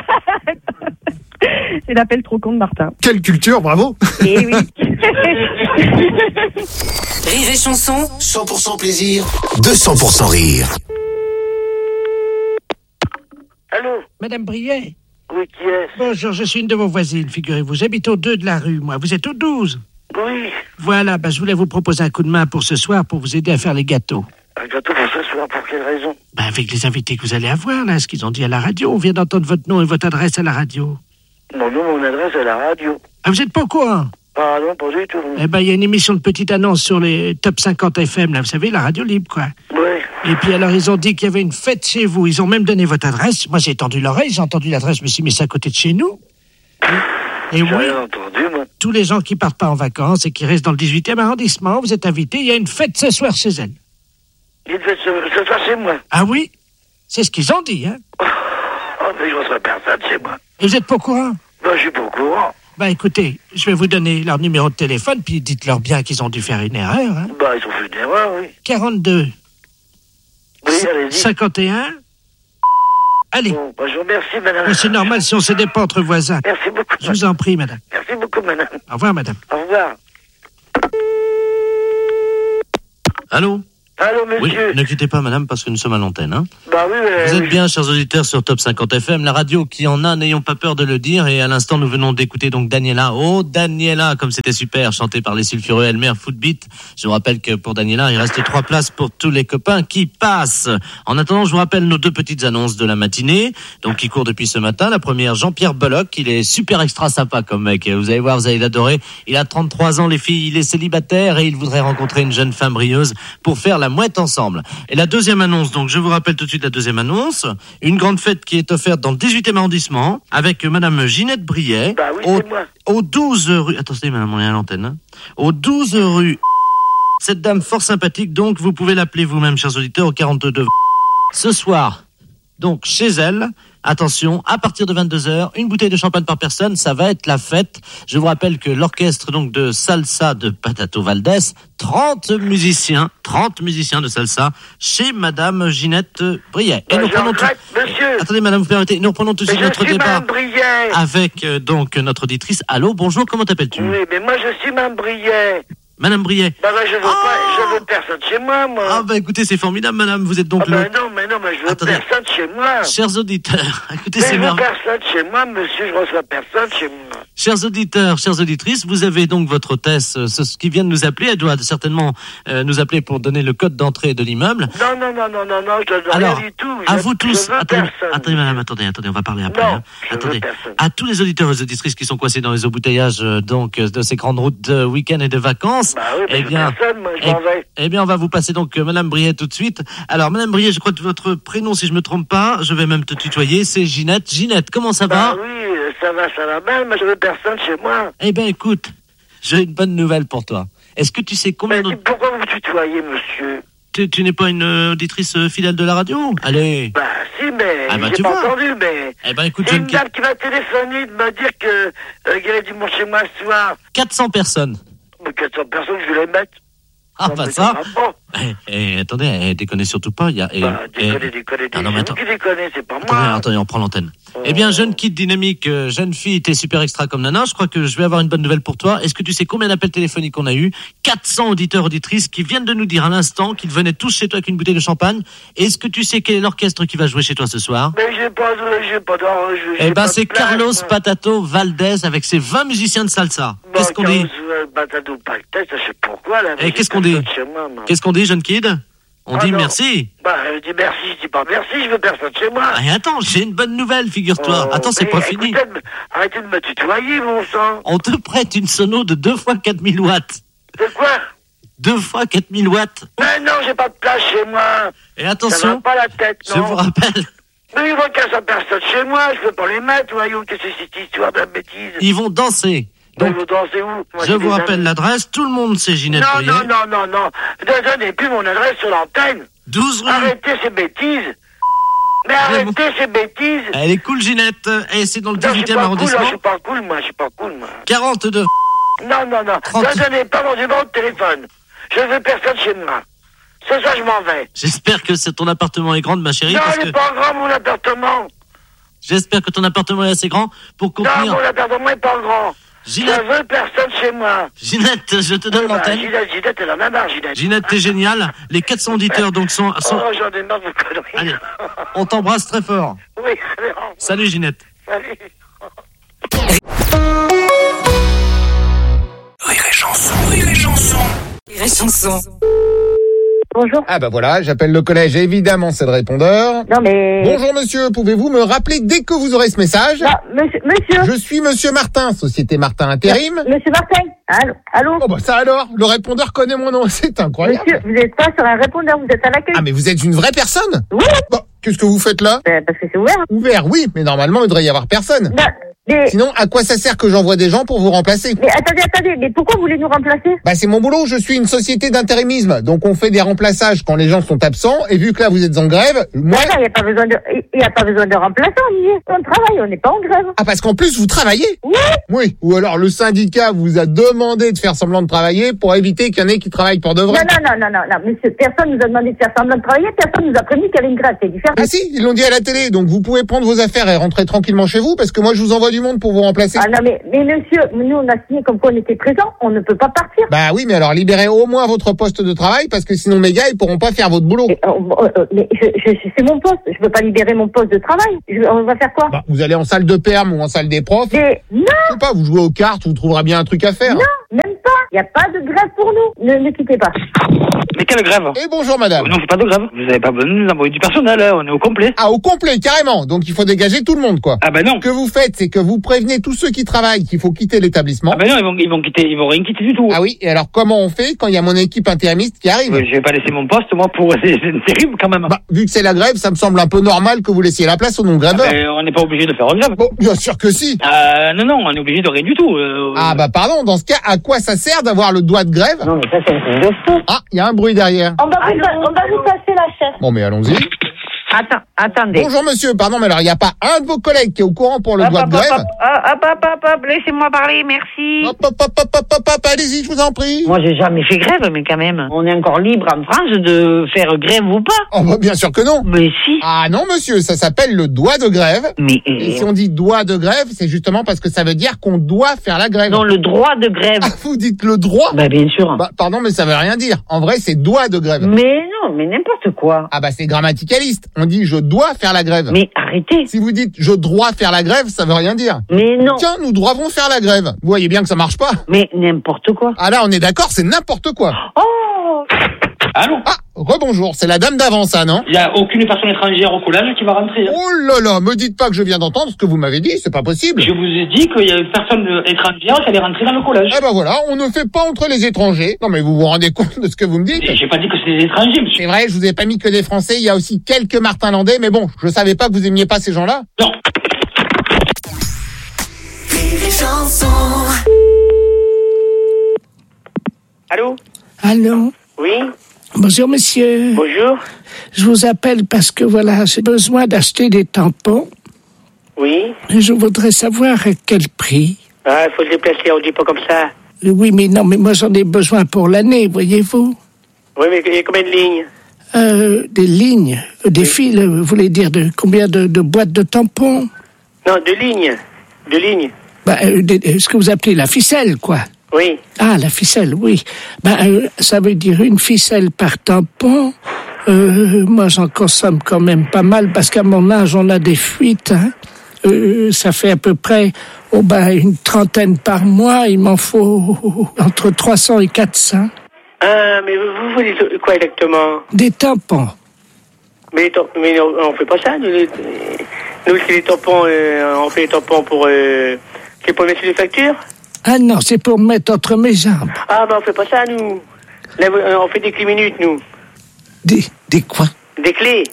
C'est l'appel trop con de Martin. Quelle culture, bravo. Eh oui. Rire et Chanson. cent pour cent plaisir, deux cents pour cent rire. Allô? Madame Briet? Oui, qui est-ce? Bonjour, je suis une de vos voisines, figurez-vous. J'habite au deux de la rue, moi. Vous êtes au douze? Oui. Voilà, bah, je voulais vous proposer un coup de main pour ce soir pour vous aider à faire les gâteaux. Un gâteau pour ce soir, pour quelle raison? Bah, avec les invités que vous allez avoir, là, ce qu'ils ont dit à la radio. On vient d'entendre votre nom et votre adresse à la radio. Non, non, mon adresse est la radio. Ah, vous êtes pas au courant? Ah non, pas du tout. Eh ben, il y a une émission de petite annonce sur les top cinquante F M, là, vous savez, la radio libre, quoi. Oui. Et puis alors, ils ont dit qu'il y avait une fête chez vous. Ils ont même donné votre adresse. Moi, j'ai tendu l'oreille, j'ai entendu l'adresse, je me suis mis ça à côté de chez nous. Et, et oui, rien entendu, moi. tous les gens qui partent pas en vacances et qui restent dans le dix-huitième arrondissement, vous êtes invités. Il y a une fête ce soir chez elle. Il fait ce, ce soir chez moi. Ah oui? C'est ce qu'ils ont dit, hein? Oh, mais je reçois personne chez moi. Et vous êtes pas au courant? Ben, je suis pas au courant. Bah écoutez, je vais vous donner leur numéro de téléphone, puis dites-leur bien qu'ils ont dû faire une erreur. Hein. Bah, ils ont fait une erreur, oui. quarante-deux. Oui, allez-y. cinquante et un. Allez. Bon, bah, je vous remercie, madame. Oh, c'est normal si on se s'aidait pas entre voisins. Merci beaucoup. Je vous en prie, madame. Merci beaucoup, madame. Au revoir, madame. Au revoir. Allô? Allô, monsieur. Oui, ne quittez pas, madame, parce que nous sommes à l'antenne. Hein. Bah oui, mais... Vous êtes bien, chers auditeurs, sur Top cinquante F M, la radio qui en a, n'ayons pas peur de le dire. Et à l'instant, nous venons d'écouter donc Daniela. Oh, Daniela, comme c'était super, chanté par les sulfureux Elmer Footbeat. Je vous rappelle que pour Daniela, il reste trois places pour tous les copains qui passent. En attendant, je vous rappelle nos deux petites annonces de la matinée, donc qui courent depuis ce matin. La première, Jean-Pierre Belloc, il est super extra sympa comme mec. Vous allez voir, vous allez l'adorer. Il a trente-trois ans, les filles, il est célibataire et il voudrait rencontrer une jeune femme brilleuse pour faire la mouette ensemble. Et la deuxième annonce, donc je vous rappelle tout de suite la deuxième annonce, une grande fête qui est offerte dans le dix-huitième arrondissement avec madame Ginette Briet, bah oui, au, c'est moi. au douze rue, attendez madame, on est à l'antenne, hein, au douze rue, cette dame fort sympathique, donc vous pouvez l'appeler vous-même, chers auditeurs, au quarante-deux. Ce soir, donc chez elle, attention, à partir de vingt-deux heures, une bouteille de champagne par personne, ça va être la fête. Je vous rappelle que l'orchestre donc de salsa de Patato Valdés, trente musiciens, trente musiciens de salsa chez madame Ginette Briet. Et bah, nous prenons tout... monsieur. Attendez madame, vous permettez, nous reprenons tout de suite mais notre je suis débat Mme Briet. avec euh, donc notre auditrice. Allô, bonjour, comment t'appelles-tu? Oui, mais moi je suis Mme Briet. Madame Briet. Bah, bah je veux oh pas, je veux personne chez moi, moi. Ah bah écoutez, c'est formidable madame, vous êtes donc ah, bah, le... non, mais non, mais je veux Attendez. personne chez moi. Chers auditeurs, écoutez, mais c'est je veux merveilleux. personne chez moi, monsieur, je reçois personne chez moi. Chers auditeurs, chères auditrices, vous avez donc votre hôtesse euh, ce, qui vient de nous appeler. Elle doit certainement euh, nous appeler pour donner le code d'entrée de l'immeuble. Non, non, non, non, non, non, je donne Alors, rien du tout. à je, vous tous, je veux attendez, personne. attendez madame, attendez, attendez, on va parler après. Non, hein. je Attendez, veux personne. à tous les auditeurs et auditrices qui sont coincés dans les embouteillages euh, donc euh, de ces grandes routes de week-end et de vacances, bah oui, eh je bien, veux personne, moi, je eh, m'en vais. eh bien, on va vous passer donc euh, madame Briet tout de suite. Alors, madame Briet, je crois que votre prénom, si je me trompe pas, je vais même te tutoyer, c'est Ginette. Ginette, comment ça va? Bah oui, ça va, ça va mal, mais je veux personne chez moi. Eh bien, écoute, j'ai une bonne nouvelle pour toi. Est-ce que tu sais combien... Mais pourquoi vous me tutoyez, monsieur? Tu, tu n'es pas une euh, auditrice euh, fidèle de la radio? Allez. Bah si, mais ah bah, j'ai tu pas vois. entendu, mais... Eh ben écoute, c'est je une dame qui m'a téléphoné de me dire que euh, qu'il y avait du monde chez moi ce soir. quatre cents personnes. Mais quatre cents personnes, je vais les mettre. Ah non, bah mais ça. pas. Eh, eh, attendez, eh, déconnez surtout pas. Il y a. Eh, Bah, déconnez, eh, déconnez, ah, non, mais c'est attends. vous qui déconnez, c'est pas Attendez, moi. attendez, on prend l'antenne. Eh bien, jeune kid dynamique, euh, jeune fille, t'es super extra comme nana. Je crois que je vais avoir une bonne nouvelle pour toi. Est-ce que tu sais combien d'appels téléphoniques on a eu? quatre cents auditeurs, auditrices qui viennent de nous dire à l'instant qu'ils venaient tous chez toi avec une bouteille de champagne. Est-ce que tu sais quel est l'orchestre qui va jouer chez toi ce soir? Mais j'ai pas, j'ai pas d'or, j'ai Eh ben, pas c'est de place, Carlos moi. Patato Valdés avec ses vingt musiciens de salsa. Bon, Qu'est-ce qu'on dit? Carlos, euh, Batado Pactet, je sais pourquoi, là. Eh, mais qu'est-ce j'ai qu'on dit? personne chez moi, moi. Qu'est-ce qu'on dit, jeune kid? On Ah dit non. merci. Bah, je dis merci, je dis pas merci, je veux personne chez moi. Ah, et attends, j'ai une bonne nouvelle, figure-toi. Oh, attends, c'est mais pas fini. écoutez, me- arrêtez de me tutoyer, mon sang. On te prête une sono de deux fois quatre mille watts. De quoi? deux fois quatre mille watts. Mais non, j'ai pas de place chez moi. Et Ça attention, va pas la tête, non. je vous rappelle, Mais il va qu'à sa personne chez moi, je peux pas les mettre, voyons, qu'est-ce que c'est cette histoire de bêtise? ils vont danser. Donc, Donc, vous dansez où? Moi, je j'ai vous des rappelle amis. l'adresse. Tout le monde sait Ginette Non, Briet. non, non, non, non. Ne donnez plus mon adresse sur l'antenne. douze rue. Arrêtez ces bêtises. Mais arrêtez ces bêtises. Elle est cool, Ginette. Et c'est dans le Non, je suis dix-huitième pas cool, là, arrondissement. je suis pas cool, moi, je suis pas cool, moi. quarante-deux. Non, non, non. trente. Ne donnez pas mon numéro de téléphone. Je veux personne chez moi. Ce soir, je m'en vais. J'espère que c'est- ton appartement est grand, ma chérie. Non, parce il que n'est pas grand, mon appartement. j'espère que ton appartement est assez grand pour Non, contenir. mon appartement n'est pas grand. Ginette. Je veux personne chez moi. Ginette, je te donne Eh ben, l'antenne. Ginette, Ginette, elle en a marre, Ginette. Ginette, t'es géniale. Les quatre cents auditeurs donc sont. sont... Oh, j'en ai marre de vos conneries. Allez, on t'embrasse très fort. Oui, allez, au revoir. Salut, Ginette. Salut. Rire et chanson, rire et chanson. Rire et chanson. Bonjour. Ah bah voilà, j'appelle le collège, évidemment c'est le répondeur. Non mais... Bonjour monsieur, pouvez-vous me rappeler dès que vous aurez ce message? Non, monsieur, monsieur. Je suis monsieur Martin, Société Martin Intérim. Monsieur Martin, allô, allô. Oh bah ça alors, le répondeur connaît mon nom, c'est incroyable. Monsieur, vous n'êtes pas sur un répondeur, vous êtes à l'accueil. Ah mais vous êtes une vraie personne? Oui. Bon, qu'est-ce que vous faites là? Ben, parce que c'est ouvert. Ouvert, oui, mais normalement il devrait y avoir personne. Non, mais... Sinon, à quoi ça sert que j'envoie des gens pour vous remplacer? Mais attendez, attendez, mais pourquoi vous voulez nous remplacer? Bah c'est mon boulot, je suis une société d'intérimisme, donc on fait des remplaçages quand les gens sont absents, et vu que là vous êtes en grève, moi... Il n'y a pas besoin de, il y a pas besoin de remplaçants, Olivier. On travaille, on n'est pas en grève. Ah parce qu'en plus vous travaillez? Oui. Oui, ou alors le syndicat vous a demandé de faire semblant de travailler pour éviter qu'il y en ait qui travaillent pour de vrai. Non, non, non, non, non, non, monsieur, personne nous a demandé de faire semblant de travailler, personne nous a prévenu qu'il y avait une grève, c'est différent. Ah si, ils l'ont dit à la télé, donc vous pouvez prendre vos affaires et rentrer tranquillement chez vous, parce que moi je vous envoie du monde pour vous remplacer. Ah non, mais, mais monsieur, nous on a signé comme quoi on était présents, on ne peut pas partir. Bah oui, mais alors libérez au moins votre poste de travail, parce que sinon mes gars, ils pourront pas faire votre boulot. Mais, euh, euh, mais je, je, c'est mon poste, je peux pas libérer mon poste de travail. Je, on va faire quoi? Bah, vous allez en salle de perm ou en salle des profs. Mais non. Je sais pas, vous jouez aux cartes, vous trouverez bien un truc à faire. Non, même pas. Il n'y a pas de grève pour nous. Ne, ne quittez pas. Mais quelle grève? Et bonjour madame. Non, c'est pas de grève. Vous n'avez pas besoin de nous envoyer du personnel, hein. On est au complet. Ah, au complet, carrément. Donc il faut dégager tout le monde, quoi. Ah ben non. Ce que vous faites, c'est que vous prévenez tous ceux qui travaillent qu'il faut quitter l'établissement. Ah ben non, ils vont, ils vont quitter, ils vont rien quitter du tout. Ah oui, et alors comment on fait quand il y a mon équipe intérimiste qui arrive? Je vais pas laisser mon poste, moi, pour... C'est terrible, quand même. Bah, vu que c'est la grève, ça me semble un peu normal que vous laissiez la place aux non-grèveurs. Ah ben, on n'est pas obligé de faire une grève. Bon, bien sûr que si. Euh, non, non, on est obligé de rien du tout. Euh... Ah bah pardon, dans ce cas, à quoi ça sert d'avoir le droit de grève? Non, mais ça, c'est un de fou. Ah, il y a un bruit derrière. On va, vous, on va vous passer la chaise. Bon, mais allons-y. Attends, attendez. Bonjour monsieur, pardon, mais alors il n'y a pas un de vos collègues qui est au courant pour le hop, droit hop, de grève? Hop, hop, hop, hop, hop, laissez-moi parler, merci. Hop, hop, hop, hop, hop, hop, hop, allez-y, je vous en prie. Moi, j'ai jamais fait grève, mais quand même. On est encore libre en France de faire grève ou pas? Oh bah bien sûr que non. Mais si. Ah non monsieur, ça s'appelle le droit de grève. Mais et si on dit droit de grève, c'est justement parce que ça veut dire qu'on doit faire la grève. Non, le droit de grève. Ah, vous dites le droit? Bah bien sûr. Bah pardon, mais ça veut rien dire. En vrai, c'est doigt de grève. Mais non, mais n'importe quoi. Ah bah c'est grammaticaliste. On dit je dois faire la grève. Mais arrêtez. Si vous dites je dois faire la grève, ça veut rien dire. Mais non. Tiens, nous devons faire la grève. Vous voyez bien que ça marche pas. Mais n'importe quoi. Ah là, on est d'accord, c'est n'importe quoi. Oh. Allô? Ah, rebonjour, c'est la dame d'avant, ça, non? Il n'y a aucune personne étrangère au collège qui va rentrer. Oh là là, me dites pas que je viens d'entendre ce que vous m'avez dit, c'est pas possible. Je vous ai dit qu'il y a une personne étrangère qui allait rentrer dans le collège. Eh ben voilà, on ne fait pas entre les étrangers. Non mais vous vous rendez compte de ce que vous me dites? J'ai pas dit que c'était des étrangers, monsieur. C'est vrai, je vous ai pas mis que des Français, il y a aussi quelques Martin-Landais, mais bon, je savais pas que vous aimiez pas ces gens-là. Non. Allô? Allô? Oui? Bonjour, monsieur. Bonjour. Je vous appelle parce que, voilà, j'ai besoin d'acheter des tampons. Oui? Et je voudrais savoir à quel prix. Ah, il faut se déplacer, on dit pas comme ça. Oui, mais non, mais moi, j'en ai besoin pour l'année, voyez-vous. Oui, mais il y a combien de lignes? Euh, des lignes, euh, des oui. fils, euh, vous voulez dire de combien de, de boîtes de tampons? Non, de lignes. De lignes. Bah, euh, des, euh, ce que vous appelez la ficelle, quoi. Oui. Ah, la ficelle, oui. Ben, euh, ça veut dire une ficelle par tampon. Euh, moi, j'en consomme quand même pas mal parce qu'à mon âge, on a des fuites. Hein. Euh, ça fait à peu près oh, ben, une trentaine par mois. Il m'en faut entre trois cents et quatre cents. Ah, mais vous, vous voulez quoi exactement? Des tampons. Mais, mais on, on fait pas ça. Nous, nous c'est les tampons. Euh, on fait les tampons pour... Euh, c'est pour mettre sur les factures? Ah non, c'est pour me mettre entre mes jambes. Ah, ben on fait pas ça, nous. Là, on fait des clés minutes, nous. Des, des quoi? Des clés.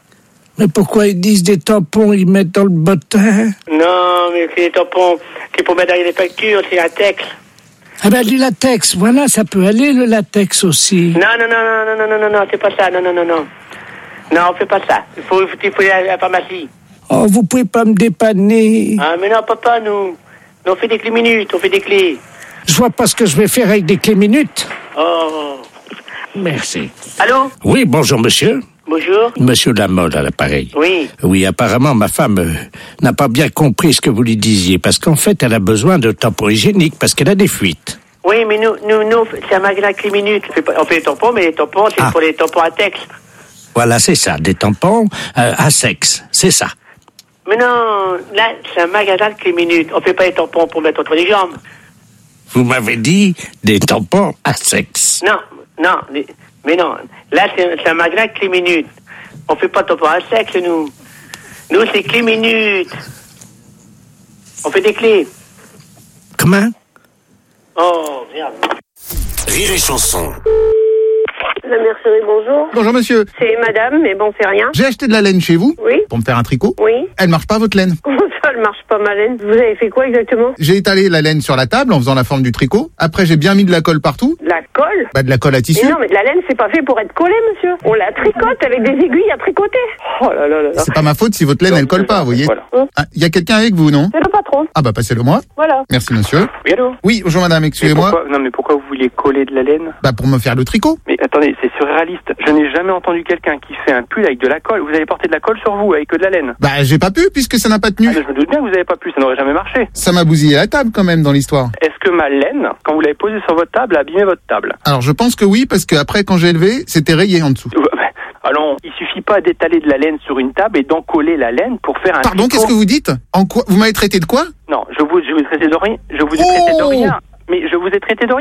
Mais pourquoi ils disent des tampons, ils mettent dans le bottin? Non, mais c'est des tampons, c'est pour mettre derrière les factures, c'est latex. Ah ben du latex, voilà, ça peut aller le latex aussi. Non, non, non, non, non, non, non, non, c'est pas ça, non, non, non, non. Non, on fait pas ça. Il faut, il faut aller à la pharmacie. Oh, vous pouvez pas me dépanner. Ah, mais non, papa, nous. Nous, on fait des clés minutes, on fait des clés. Je vois pas ce que je vais faire avec des clés minutes. Oh. Merci. Allô? Oui, bonjour, monsieur. Bonjour. Monsieur Lamolle à l'appareil. Oui. Oui, apparemment, ma femme euh, n'a pas bien compris ce que vous lui disiez, parce qu'en fait, elle a besoin de tampons hygiéniques, parce qu'elle a des fuites. Oui, mais nous, nous, nous c'est un magasin clé minute. On fait, pas, on fait les tampons, mais les tampons, c'est ah. pour les tampons à texte. Voilà, c'est ça, des tampons euh, à sexe, c'est ça. Mais non, là, c'est un magasin de clé minute. On fait pas les tampons pour mettre entre les jambes. Vous m'avez dit des tampons à sexe. Non, non, les, Mais non, là, c'est, c'est un magasin Clé Minute. On fait pas top à sexe, nous. Nous, c'est Clé Minute. On fait des clés. Comment? Oh, merde. Rire et Chanson. La mercerie, bonjour. Bonjour monsieur. C'est madame, mais bon, c'est rien. J'ai acheté de la laine chez vous. Oui. Pour me faire un tricot. Oui. Elle marche pas votre laine. Comment ça, elle marche pas ma laine? Vous avez fait quoi exactement? J'ai étalé la laine sur la table en faisant la forme du tricot. Après j'ai bien mis de la colle partout. La colle? Bah de la colle à tissu. Mais non, mais la laine, c'est pas fait pour être collée, monsieur. On la tricote avec des aiguilles à tricoter. Oh là là là là. C'est pas ma faute si votre laine elle colle pas, vous voyez. Voilà. Ah, y a quelqu'un avec vous, non? C'est le patron. Ah bah passez-le moi. Voilà. Merci monsieur. Oui, allô? Oui, bonjour madame, excusez-moi. Pourquoi- Non, mais pourquoi vous voulez coller de la laine? Bah pour me faire le tricot. Mais attendez, c'est surréaliste. Je n'ai jamais entendu quelqu'un qui fait un pull avec de la colle. Vous allez porter de la colle sur vous avec que de la laine. Bah j'ai pas pu puisque ça n'a pas tenu. Ah, mais je me doute bien que vous n'avez pas pu, ça n'aurait jamais marché. Ça m'a bousillé la table quand même dans l'histoire. Est-ce que ma laine, quand vous l'avez posée sur votre table, a abîmé votre table? Alors je pense que oui parce que après quand j'ai élevé, c'était rayé en dessous. Alors, il suffit pas d'étaler de la laine sur une table et d'encoller la laine pour faire un Pardon, tricot. qu'est-ce que vous dites? En quoi? Vous m'avez traité de quoi? Non, je vous, je vous ai traité de rien. Je vous ai traité de rien. Mais je vous ai traité de rien.